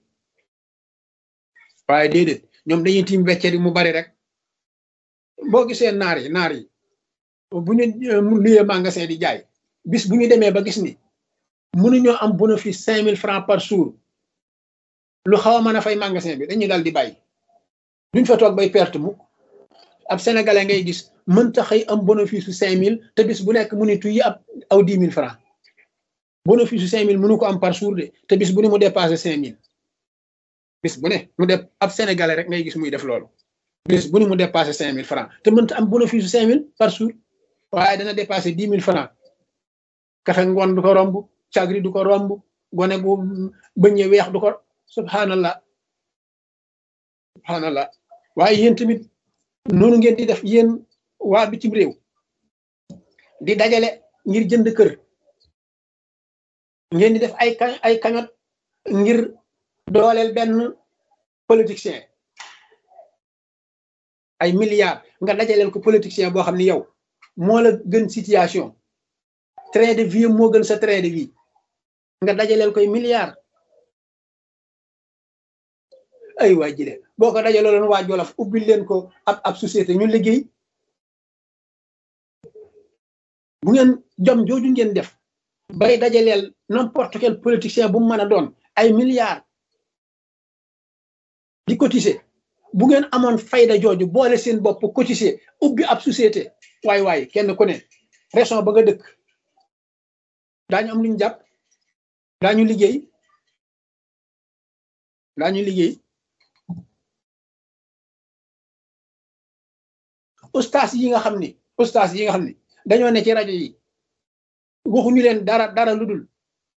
waaye déedéet ñoom dañuy tiim weccet yi mu bari rek boo gisee naar yi naar yi bu ñu luyee magasin di jaay bis bu ñu demee ba gis ni mënuñoo am bénéfice cinq mille francs par jour lu xaw a mën a fay magasin bi dañuy dal di bàyyi duñ fa toog bay perte mukk ab sénégalais ngay gis mënta xëy am bénéfice su cinq mille te bis bu nekk mu ni tuy ab aw dix mille francs bénéfice su cinq mille mënu ko am par jour de te bis bu ne mu dépassé cinq mille bis bu ne mu def ab sénégalais rek ngay gis muy def loolu bis bu ne mu dépassé cinq mille francs te mënta am bénéfice su cinq mille par jour waaye dana dépassé dix mille francs kafe ngoon du ko romb cagri du ko romb gone gu bëñe weex du ko subhanallah subhanallah waaye yéen tamit noonu ngeen di def yéen waa bitim réew di dajale ngir jënd kër ngeen di def ay ay kañot ngir dooleel benn politicien ay milliards nga dajaleel ko politicien boo xam ne yow moo la gën situation train de vie moo gën sa train de vie nga dajaleel koy milliards ay waa jile boo ko dajaloon waa Jolof ubbil leen ko ab ab société ñu liggéey bu ngeen jom jooju ngeen def bay dajaleel n'importe quel politicien bu mu mën a doon ay milliards di cotiser bu ngeen amoon fayda jooju boole seen bopp cotiser ubbi ab société waay waay kenn ku ne région ba nga dëkk daañu am lu ñu jàpp daañu liggéey daañu liggéey ustaas yi nga xam ni ustaas yi nga xam ni dañoo ne ci rajo yi waxuñu leen dara dara lu dul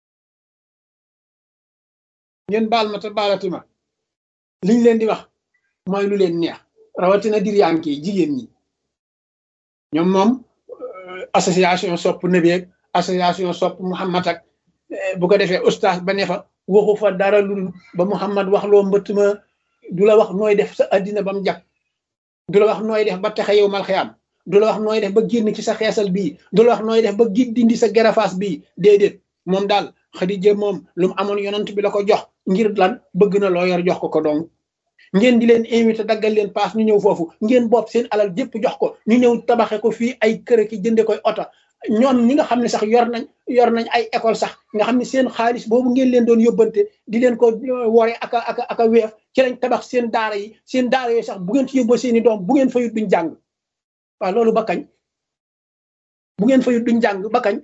ngeen baal ma te baalati ma liñ leen di wax mooy lu leen neex rawatina diriyaan ki jigéen ñi ñoom moom association sopp nabi association sopp Muhammad ak bu ko defee ustaas ba ne fa waxu fa dara lu dul ba Muhammad wax loo mbëtt ma du la wax nooy def sa addina ba mu jag du la wax nooy def ba texe yow mal xiyaam du la wax nooy def ba génn ci sa xeesal bii du la wax nooy def ba gi dindi sa gerafaas bii déedéet moom daal Xadija moom lu mu amoon yonent bi la ko jox ngir lan bëgg na loo yor jox ko ko dong ngeen di leen invité daggal leen paas ñu ñëw foofu ngeen bopp seen alal jépp jox ko ñu ñëw tabaxe ko fii ay kër ki jënde koy oto ñoom ñi nga xam ne sax yor nañ yor nañ ay école sax nga xam ne seen xaalis boobu ngeen leen doon yóbbante di leen ko wore aka aka aka weef ci lañ tabax seen daara yi seen daara yooyu sax bu ngeen ci yóbboo seeni doom bu ngeen fayut duñ jàng waaw loolu ba kañ bu ngeen fayut duñ jàng ba kañ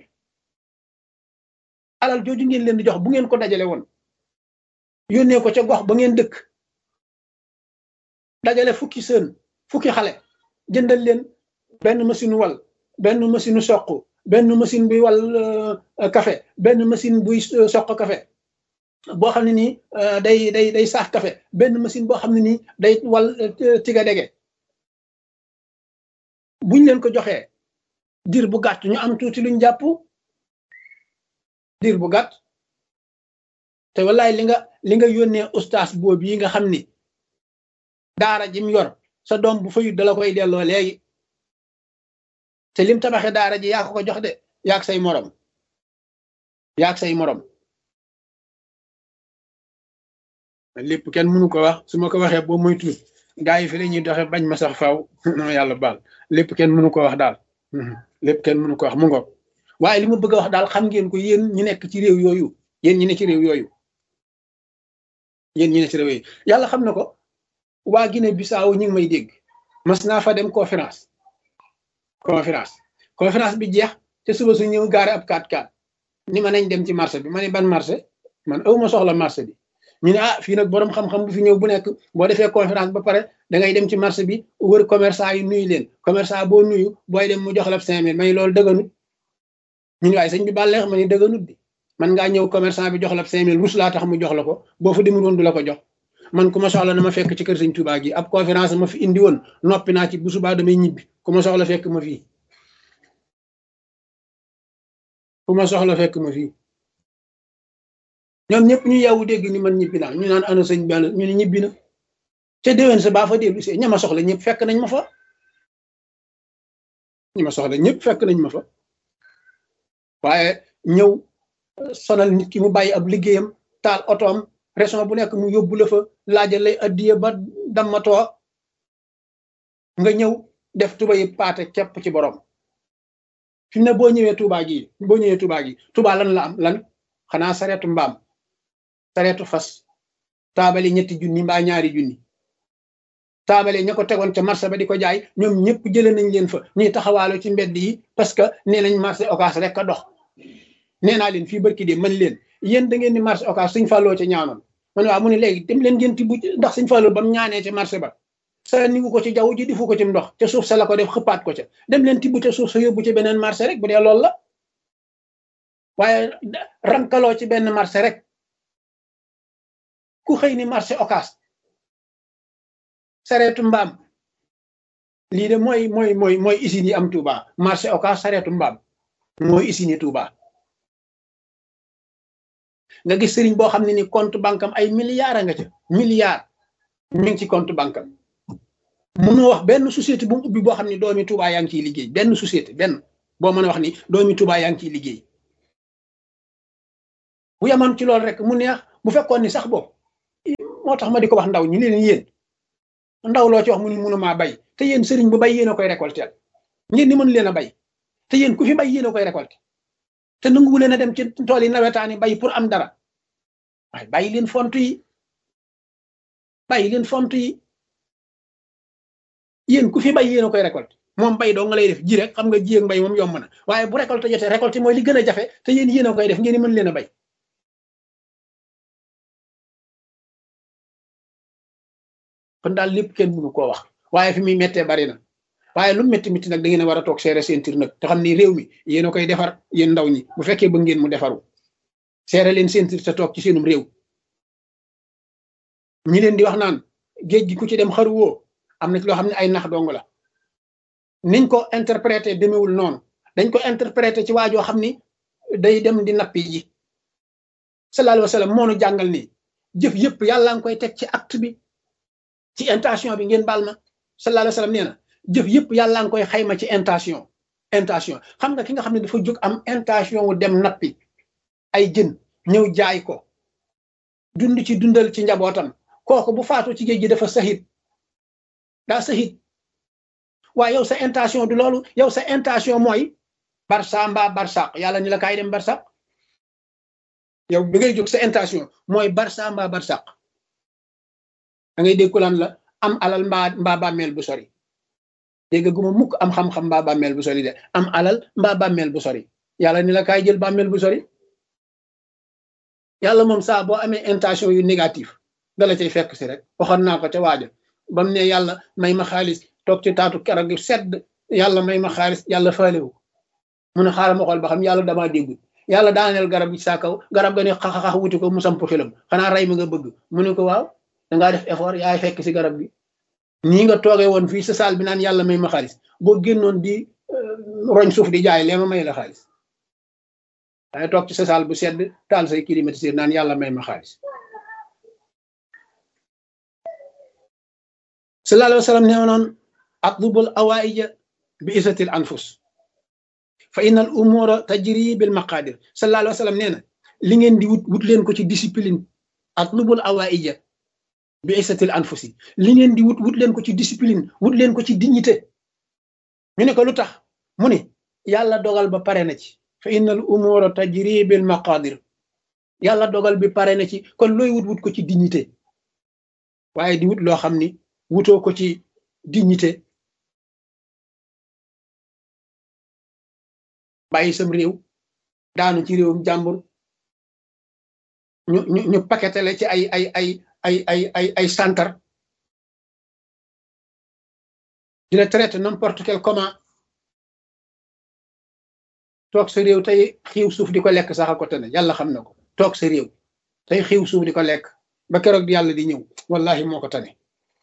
alal jooju ngeen leen di jox bu ngeen ko dajale woon yónnee ko ca gox ba ngeen dëkk dajale fukki sën fukki xale jëndal leen benn machine wal benn machine soq benn machine buy wal café benn machine buy soq café boo xam ne nii day day day saaf café benn machine boo xam ne nii day wal tiga dege buñ leen ko joxee diir bu gàtt ñu am tuuti luñ jàpp diir bu gàtt te wallaay li nga li nga yónnee ustaas boobu yi nga xam ni daara jim yor sa doom bu fayut dala koy delloo léegi te lim tabaxe daara ji yaa ko ko jox de yaag say morom yaag say morom lépp kenn mënu ko wax su ma ko waxee boo muy tuut gaa yi fi la ñuy doxe bañ ma sax faaw non yàlla baal lépp kenn mënu ko wax daal lépp kenn mënu ko wax mu ngoog waaye li ma bëgg a wax daal xam ngeen ko yéen ñi nekk ci réew yooyu yéen ñi ne ci réew yooyu yéen ñi ne ci réew yooyu yàlla xam na ko waa Guinée Bissau ñu ngi may dégg mas naa fa dem conférence conférence conférence bi jeex te suba su ñëw gaare ab quatre quatre ni ma nañ dem ci marché bi ma ne ban marché man aw ma soxla marché bi ñu ne ah fii nag borom xam-xam bu fi ñëw bu nekk boo defee conférence ba pare da ngay dem ci marché bi wër commerçant yi nuyu leen commerçant boo nuyu booy dem mu jox la cinq mille may loolu dëgganut ñu ne waaye sëñ bi bàlleex ma ne dëgganut bi man ngaa ñëw commerçant bi jox la cinq mille rus laa tax mu jox la ko boo fa demul woon du la ko jox man ku ma soxla na ma fekk ci kër sëñ Touba gi ab conférence ma fi indi woon noppi naa ci bu subaa damay ñibbi ku ma soxla fekk ma fii ku ma soxla fekk ma fii ñoom ñëpp ñu yeewu dégg ni man ñibbi naa ñu naan ana sëñ bi ñu ne ñibbi na te déwén sa baa fa dellu see ña ma soxla ñëpp fekk nañ ma fa ñi ma soxla ñëpp fekk nañ ma fa waaye ñëw sonal nit ki mu bàyyi ab liggéeyam taal otoom région bu nekk mu yóbbu la fa laajal lay addiye ba dammatoo nga ñëw def tuba yi paate kepp ci borom fi mu ne boo ñëwee Touba gi boo ñëwee Touba gi Touba lan la am lan xanaa sareetu mbaam sareetu fas taabali ñetti junni mbaa ñaari junni taabale ña ko tegoon ca marché ba di ko jaay ñoom ñëpp jëlee nañ leen fa ñuy taxawaalo ci mbedd yi parce que nee nañ marché Ocass rek a dox nee naa leen fii barki de mën leen yéen da ngeen ni marché Ocass suñ fàlloo ca ñaanoon man waaw mu ne léegi dem leen ngeen tibb ndax suñ fàlloo ba mu ñaanee ca marché ba sa niwu ko ci jaww ji difu ko ci ndox ca suuf sa la ko def xëppaat ko ca dem leen tibb ca suuf sa yóbbu ci beneen marché rek bu dee loolu la waaye rankaloo ci benn marché rek ku xëy ni marché Ocass sareetu mbaam lii de mooy mooy mooy mooy usine yi am Touba marché Ocass sareetu mbaam mooy usine yi Touba nga gis sëriñ boo xam ne ni compte banque am ay milliards a nga ca milliards mi ngi ci compte banque am mënoo wax benn société bu mu ubbi boo xam ne doomi Touba yaa ngi ciy liggéey benn société benn boo mën a wax ni doomi Touba yaa ngi ciy liggéey bu yamoon ci loolu rek mu neex bu fekkoon ni sax boobu moo tax ma di ko wax ndaw ñi leen yéen ndaw loo ci wax mu ni mënumaa bay te yéen sëriñ bu bay yéen a koy récolter ngeen ni mën leen a bay te yéen ku fi bay yéen a koy récolter te nanguwu leen a dem ci tool yi nawetaani bay pour am dara waaye bàyyi leen font yi bàyyi leen font yi yéen ku fi bay yéen a koy récolter moom bay doo nga lay def ji rek xam nga ji ak mbay moom yomb na waaye bu récolter jotee récolter mooy li gën a jafe te yéen yéen a koy def ngeen ni mën leen a bay kon daal lépp kenn mënu koo wax waaye fi muy méttee bari na waaye lu métti métti nag da ngeen a war a toog seere seen tir nag te xam ni réew mi yéen a koy defar yéen ndaw ñi bu fekkee ba ngeen mu defaru seere leen seen tir te toog ci seenum réew ñi leen di wax naan géej gi ku ci dem xaruwoo am na ci loo xam ne ay nax dong la niñ ko interprété demewul noonu dañ ko interprété ci waajoo xam ni day dem di nappi ji sallallahu alayhi wa sallam moo nu jàngal nii jëf yëpp yàlla nga koy teg ci acte bi ci intention bi ngeen baal ma sallallahu alayhi wa sallam nee na jëf yëpp yàlla nga koy xayma ci intention intention xam nga ki nga xam ne dafa jóg am intention wu dem nappi ay jën ñëw jaay ko dund ci dundal ci njabootam kooku bu faatu ci géej gi dafa sahit daa sahit waaye yow sa intention du loolu yow sa intention mooy barsa mbaa barsaq yàlla ni la kaay dem barsaq yow bi ngay jóg sa intention mooy barsa mbaa barsaq da ngay dégg ko lan la am alal mbaa mbaa bàmmeel bu sori dégg guma mukk am xam-xam mbaa bàmmeel bu sori de am alal mbaa bàmmeel bu sori yàlla ni la kaay jël bàmmeel bu sori yàlla moom saa boo amee intention yu négatif dala cay fekk si rek waxoon naa ko ca waaja ba mu ne yàlla may ma xaalis toog ci taatu keroog gi sedd yàlla may ma xaalis yàlla faalewu mu ne xaaral ma xool ba xam yàlla damaa déggul yàlla daaneel garab gi saa kaw garab ga ne xaxaxax wuti ko mu samp xilam xanaa rey ma nga bëgg mu ne ko waaw dangaa def effort yaay fekk si garab gi nii nga toogee woon fii sa saal bi naan yàlla may ma xaalis boo génnoon di roñ suuf di jaay lee ma may la xaalis waaye toog ci sa saal bu sedd taal say climatiseur naan yàlla may ma xaalis sallallahu alayhi wa sallam nee noon atlubul awaija bi isatil anfus fa inna al umura tajri bil maqadir sallallahu alayhi wa sallam nee na li ngeen di wut wut leen ko ci discipline atlubul awaija bi isatil anfusi li ngeen di wut wut leen ko ci discipline wut leen ko ci dignité ñu ne ko lu tax mu ne yàlla dogal ba pare na ci fa inna al umura tajri bil maqadir yàlla dogal bi pare na ci kon looy wut wut ko ci dignité waaye di wut loo xam ni wutoo ko ci dignité bàyyi sam réew daanu ci réewum jàmbur ñu ñu ñu paketale ci ay ay ay ay ay ay ay santar di la traité n'importe quel comment toog sa réew tey xiiw suuf di ko lekk sax a ko tane yàlla xam na ko toog sa réew tey xiiw suuf di ko lekk ba keroog di yàlla di ñëw wallahi moo ko tane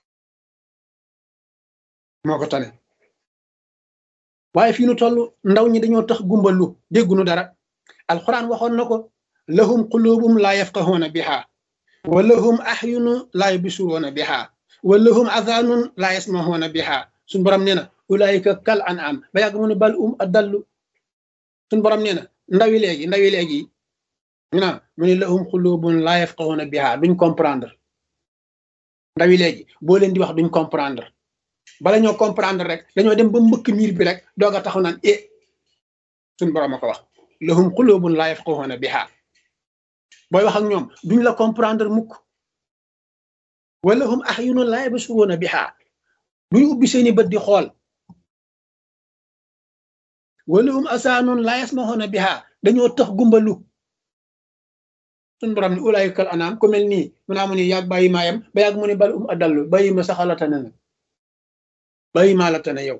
moo ko tane waaye fii nu toll ndaw ñi dañoo tax gumbalu déggunu dara alquran waxoon na ko lahum qulubum la yafqahuna biha wa lahum ahyunu la yubsiruna biha wa lahum adhanun la yasmahuna biha suñ borom nee na ulaika kal an'am ba yàgg mu ne bal um adallu suñ borom nee na ndawi léegi ndawi léegi ñu naan mu ne lahum qulubun la yafqahuna biha duñ comprendre ndawi léegi boo leen di wax duñ comprendre bala ñoo comprendre rek dañoo dem ba mbëkk miir bi rek doog a taxaw naan e suñ borom a ko wax lahum qulubun la yafqahuna biha booy wax ak ñoom duñ la comprendre mukk wa lahum ahyunun la yabsuruna biha duñ ubbi seeni bët di xool wa lahum asaanun la yasmahuna biha dañoo tax gumbalu suñ borom ni ulaykal anam ku mel nii mu naa mu ni yàgg bàyyi maayam ba yàgg mu ni bal um adallu bàyyi ma saxalatana na bàyyi maa la tane yow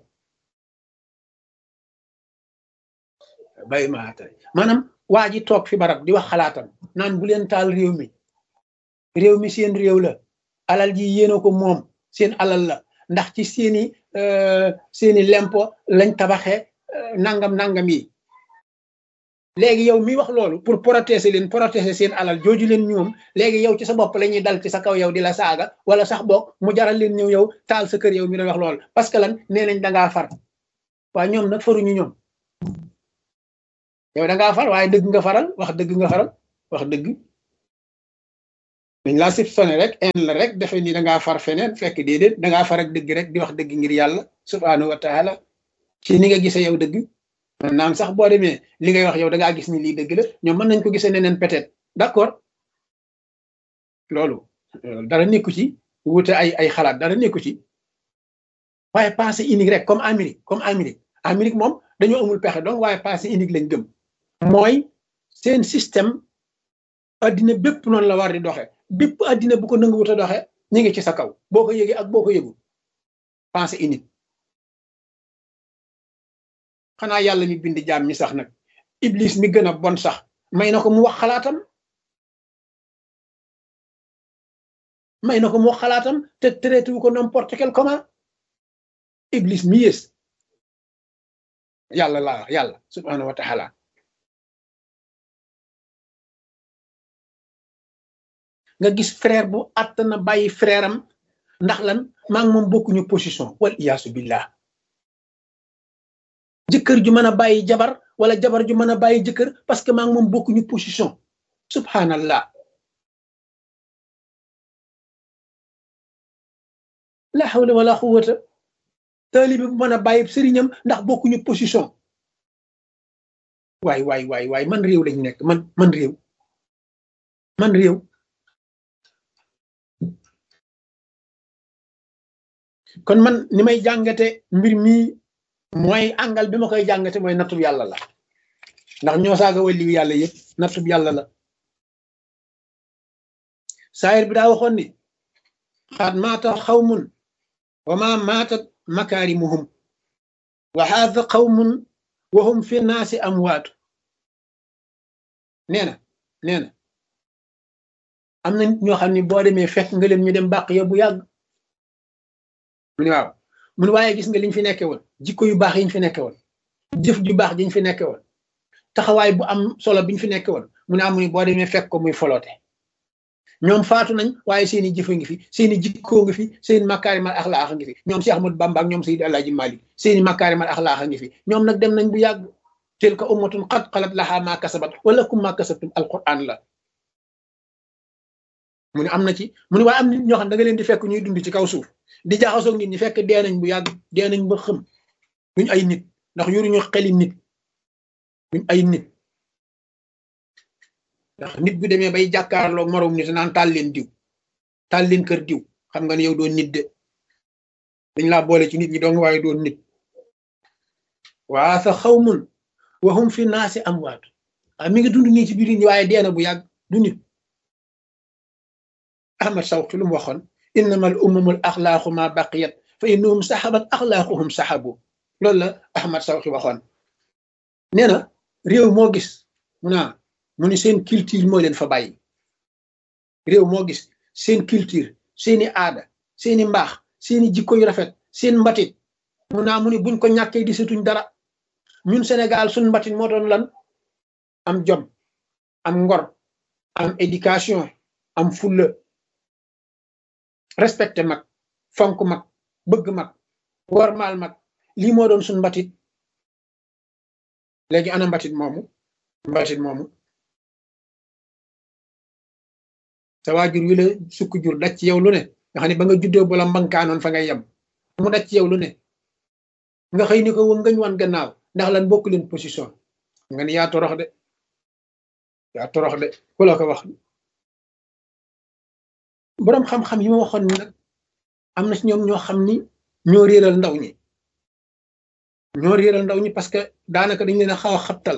bàyyi maa la tane maanaam waa ji toog fi barab di wax xalaatam naan bu leen taal réew mi réew mi seen réew la alal ji yéena ko moom seen alal la ndax ci seeni seeni lempo lañ tabaxee nangam nangam yi léegi yow mi wax loolu pour protéger leen protéger seen alal jooju leen ñoom léegi yow ci sa bopp la ñuy dal ci sa kaw yow di la saaga wala sax boog mu jaral leen ñëw yow taal sa kër yow mi doon wax loolu parce que lan nee nañ dangaa far waaye ñoom nag faruñu ñoom yow dangaa far waaye dëgg nga faral wax dëgg nga faral wax dëgg dañ laa sib sone rek en la rek defe ni da ngaa far feneen fekk déedéet da ngaa far ak dëgg rek di wax dëgg ngir yàlla subhanahu wa taala ci ni nga gisee yow dëgg naam sax boo demee li ngay wax yow da ngaa gis ni lii dëgg la ñoom mën nañ ko gisee neneen peut-être d'accord loolu dara nekku ci wuute ay ay xalaat dara nekku ci waaye pensée unique rek comme Amérique comme Amérique Amérique moom dañoo amul pexe donc waaye pensée unique lañ gëm mooy seen système addina bépp noonu la war di doxe bépp addina bu ko nanguwut a doxe ñu ngi ci sa kaw boo ko yëgee ak boo ko yëgu pensée unique xanaa yàlla mi bind jaam ñi sax nag iblis mi gën a bon sax may na ko mu wax xalaatam may na ko mu wax xalaatam te traité wu ko n'importe quel comment iblis mi yées yàlla la yàlla subhanahu wa taala nga gis frère bu àtt na bàyyi frère am ndax lan maa ngi moom bokkuñu position wal iyaasu billah jëkkër ju mën a bàyyi jabar wala jabar ju mën a bàyyi jëkkër parce que maa ngi moom bokkuñu position subhanallah la hawla wala quwwata taalibe bu mën a bàyyi sëriñam ndax bokkuñu position waay waay waay waay man réew lañ nekk man man réew man réew kon man ni may jàngate mbir mi mooy angal bi ma koy jàngate mooy nattub yàlla la ndax ñoo saaga waliyu yàlla yëpp nattub yàlla la saayir bi daa waxoon ni xaat maata xawmun wa ma maatat makaarimuhum wa haada qawmun wa hum fi naasi amwaatu nee na nee na am na ñoo xam ne boo demee fekk nga leen ñu dem bàq ya bu yàgg mu ne waaw mu ne waaye gis nga liñ fi nekke woon jikko yu baax yiñ fi nekke woon jëf ju baax jiñ fi nekke woon taxawaay bu am solo biñ fi nekke woon mu ne amu ni boo demee fekk ko muy foloote ñoom faatu nañ waaye seeni jëfa ngi fi seeni jikkoo ngi fi seeni makaarimal axlaax ngi fi ñoom Cheikh Ahmadou Bamba ak ñoom Seydi Alaaji Malik seeni makaarimal axlaax ngi fi ñoom nag dem nañ bu yàgg tilka ummatun qad xalat lahaa maa kasabat wala kum maa kasabtum alquran la mu ne am na ci mu ne waaye am nit ñoo xam da nga leen di fekk ñuy dund ci kaw suuf di jaxasoog nit ñi fekk dee nañ bu yàgg dee nañ ba xëm duñ ay nit ndax yoruñu xeli nit duñ ay nit ndax nit bu demee bay jàkkaarloo moroom nit naan taal leen diw taal leen kër diw xam nga ne yow doon nit de dañ laa boole ci nit ñi doon waaye doon nit waa sa xawmun waxum fi naasi amwaat ah mi ngi dund nii ci biir nit ñi waaye dee na bu yàgg du nit Ahmad Sawqi lu mu waxoon innama al umamul axlaaqu ma baqiyat fa innahum saxabat axlaaquhum saxabu loolu la Ahmad Sawqi waxoon nee na réew moo gis mu naa mu ni seen culture moo leen fa bàyyi réew moo gis seen culture seeni aada seeni mbaax seeni jikko yu rafet seen mbatit mu naa mu ni buñ ko ñàkkee di setuñ dara ñun Sénégal suñ mbatit moo doon lan am jom am ngor am éducation am fulla respecté mag fonk mag bëgg mag wormaal mag lii moo doon suñ mbatit léegi ana mbatit moomu mbatit moomu sa waajur wi la sukk jur daj ci yow lu ne nga xam ne ba nga juddoo bu la mbankaanoon fa ngay yem mu daj ci yow lu ne nga xëy ni ko wëm ngañ wan gannaaw ndax lan bokk leen position nga ni yaa torox de yaa torox de ku la ko wax boroom xam-xam yi ma waxoon ni nag am na ci ñoom ñoo xam ni ñoo réeral ndaw ñi ñoo réeral ndaw ñi parce que daanaka dañ leen a xaw a xabtal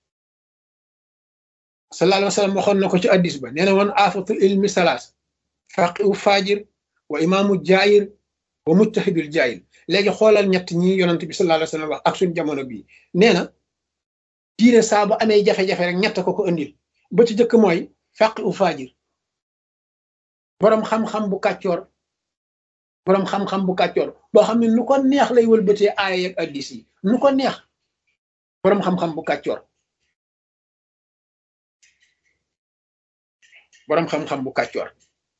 sallallahu alayhi wa sallam waxoon na ko ci addis ba nee na woon aafatul ilmi salaas faqihu faajir wa imaamu jaayir wa mujtahidul jaayil léegi xoolal ñett ñi yonent bi sallallahu alayhi wa sallam wax ak suñ jamono bii nee na diine saa bu amee jafe-jafe rek ñett ko ko andil ba ci jëkk mooy faqihu faajir boroom xam-xam bu kàccoor boroom xam-xam bu kàccoor boo xam ne nu ko neex lay wëlbatee aaya ak addis yi nu ko neex boroom xam-xam bu kàccoor boroom xam-xam bu kàccoor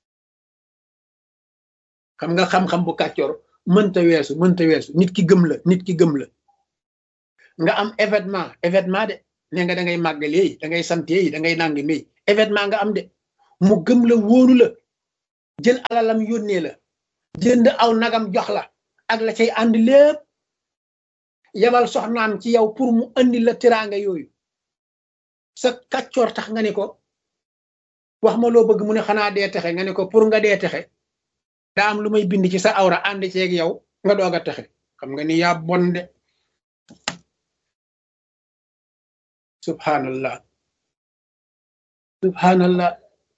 xam nga xam-xam bu kàccoor mënta weesu mënta weesu nit ki gëm la nit ki gëm la nga am événement événement de ne nga da ngay màggalee da ngay sante yi da ngay nangi may événement nga am de mu gëm la wóolu la jël alalam yónnee la jënd aw nagam jox la ak la cay ànd lépp yebal soxnaam ci yow pour mu andi la tiraanga yooyu sa kàccoor tax nga ne ko wax ma loo bëgg mu ne xanaa dee texe nga ne ko pour nga dee texe daa am lu may bind ci sa awra ànd ceeg yow nga doog a texe xam nga ni yaa bon de subhanallah subhanallah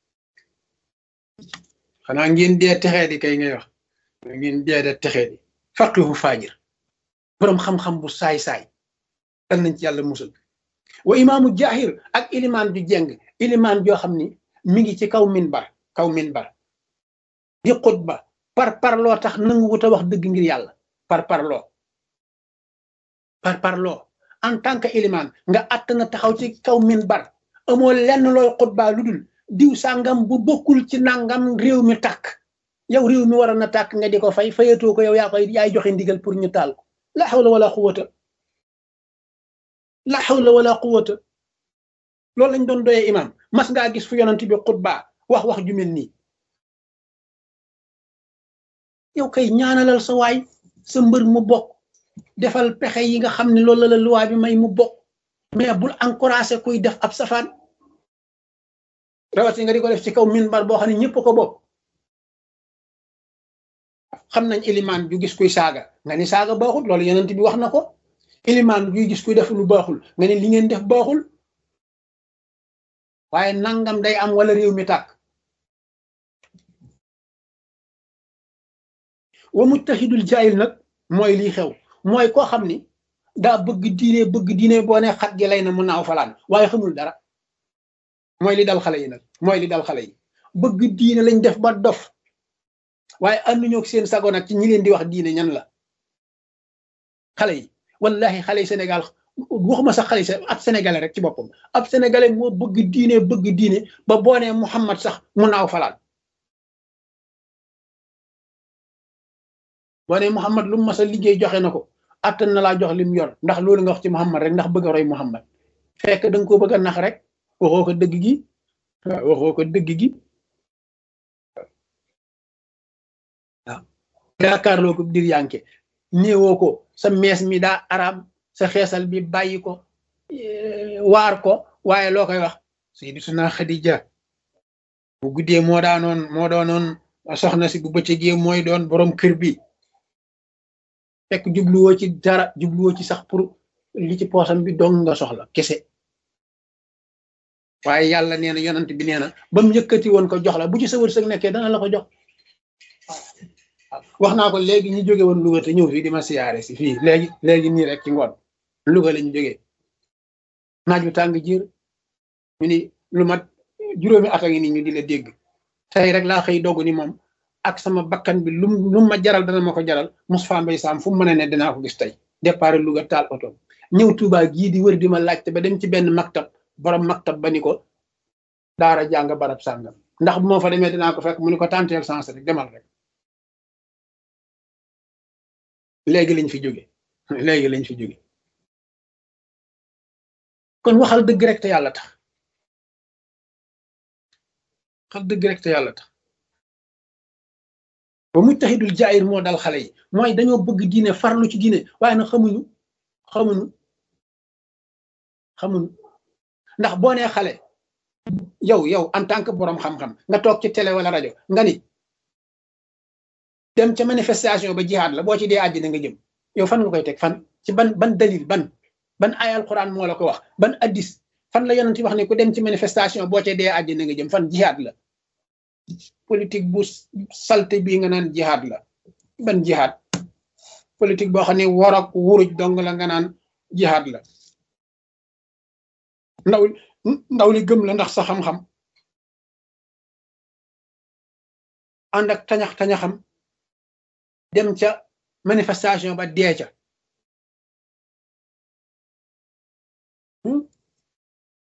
xanaa ngeen dee texee di kay ngay wax ngeen dee de texee di faqihu faajir boroom xam-xam bu saay-saay dal nañ ci yàlla musal wa imaamu jaahir ak ilimaan ju jeng ilimaan joo xam ni mi ngi ci kaw minbar kaw minbar di xutba par parloo tax nangu wut a wax dëgg ngir yàlla par parloo par parloo en tant que ilimaan nga àtt na taxaw ci kaw minbar amoo lenn looy xutbaa lu dul diw sàngam bu bokkul ci nangam réew mi tàkk yow réew mi waroon na tàkk nga di ko fay fayatoo ko yow yaa koy yaay joxe ndigal pour ñu taal ko la hawla wala quwwata la hawla wala quwwata loolu lañ doon doyee imam mas ngaa gis fu yonent bi xutbaa wax wax ju mel nii yow kay ñaanalal sa waay sa mbër mu bokk defal pexe yi nga xam ne loolu la luwaa bi may mu bokk mais bul encouragé kuy def ab safaan rawati nga di ko def ci kaw minbar boo xam ne ñëpp ko bokk xam nañ ilimaan ju gis kuy saaga nga ni saaga baaxul loolu yonent bi wax na ko ilimaan juy gis kuy def lu baaxul nga ne li ngeen def baaxul waaye nangam day am wala réew mi tàkk wa mujtahidul jaayil nag mooy lii xew mooy koo xam ni daa bëgg diine bëgg diine boo ne xat gi lay na mu naaw falaan waaye xamul dara mooy li dal xale yi nag mooy li dal xale yi bëgg diine lañ def ba dof waaye ànduñoo ak seen sago nag ci ñi leen di wax diine ñan la xale yi wallahi xale yi Sénégal waxuma sax xale yi ab sénégalais rek ci boppam ab sénégalais moo bëgg diine bëgg diine ba boo nee Muhammad sax mu naaw falaan boo nee Muhammad lu mu mas a liggéey joxe na ko attan na laa jox lim yor ndax loolu nga wax ci Muhammad rek ndax bëgg a roy Muhammad fekk da nga koo bëgg a nax rek waxoo ko dëgg gi waaw waxoo ko dëgg gi waaw yaakaarloo ko dir yanke néewoo ko sa mees mi daa araam sa xeesal bi bàyyi ko waar ko waaye loo koy wax Sayyidatuna Xadija bu guddee moo daanoon moo doonoon soxna si bu bëccëgee mooy doon borom kër bi fekk jubluwoo ci dara jubluwoo ci sax pour li ci poosam bi dong nga soxla kese waaye yàlla nee na yonent bi nee na ba mu yëkkati woon ko jox la bu ci sa wërsëg nekkee dana la ko jox wax naa ko léegi ñu jóge woon Louga te ñëw fii di ma siyaare si fii léegi léegi nii rek ci ngoon Louga lañu jógee naaj bu tàng jiir ñu ni lu mat juróomi at a ngi ni ñu di la dégg tey rek laa xëy dogu ni moom ak sama bakkan bi lum lu ma jaral dana ma ko jaral Moustapha Mbaye Sam fu mu mën a ne dinaa ko gis tey départ Louga taal oto ñëw Touba gii di wër di ma laajte ba dem ci benn maktab borom maktab ba ni ko daara jàng barab sàngam ndax bu ma fa demee dinaa ko fekk mu ni ko tanteel sens rek demal rek léegi lañ fi jóge léegi lañ fi jóge kon waxal dëgg rek te yàlla tax waxal dëgg rek te yàlla tax ba mujtahidul jaayir moo dal xale yi mooy dañoo bëgg diine farlu ci diine waaye nag xamuñu xamuñu xamuñu ndax boo nee xale yow yow en tant que borom xam-xam nga toog ci télé wala rajo nga ni dem ca manifestation ba jihaad la boo ci dee àddina nga jëm yow fan nga koy teg fan ci ban ban dalil ban ban ay alquran moo la ko wax ban addis fan la yonent wax ne ku dem ci manifestation boo ci dee àddina nga jëm fan jihaad la politique bu salte bii nga naan jihaad la ban jihaad politique boo xam ne war ak wuruj dong la nga naan jihaad la ndaw ndaw li gëm la ndax sa xam-xam ànd ak tañax tañaxam dem ca manifestation ba dee ca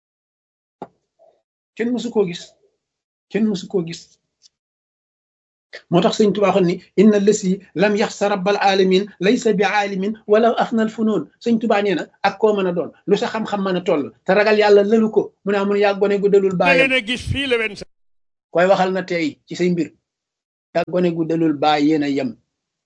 kenn mësu koo gis kenn mësu koo gis moo tax sëñ Tuubaa xam ni inna lësi lam yaxsa rabbal alamin laysa bi aalimin wala afnal funoon sëñ Tuubaa nee na ak koo mën a doon lu sa xam-xam mën a toll te ragal yàlla lëlu ko mu ne amun yaa gone gu dalul baayam koy waxal na tey ci say mbir yaa gone gu dalul baay yéen a yem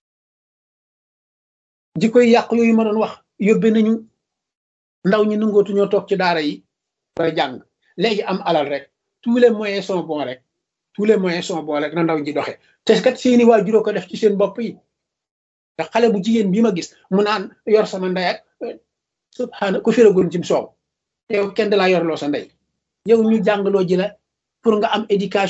jikkoy yàq yooyu ma doon wax yóbbe nañu ndaw ñi nangootu ñoo toog ci daara yi ba jàng léegi am alal rek tous les moyens sont bons rek tous les moyens sont bons rek na ndaw ñi doxe te kat seeni waajur ko def ci seen bopp yi te xale bu jigéen bi ma gis mu naan yor sama ndey ak subhaana ku firagul cim soow yow kenn da laa yorloo sa ndey yow ñu jàngaloo ji la pour nga am éducation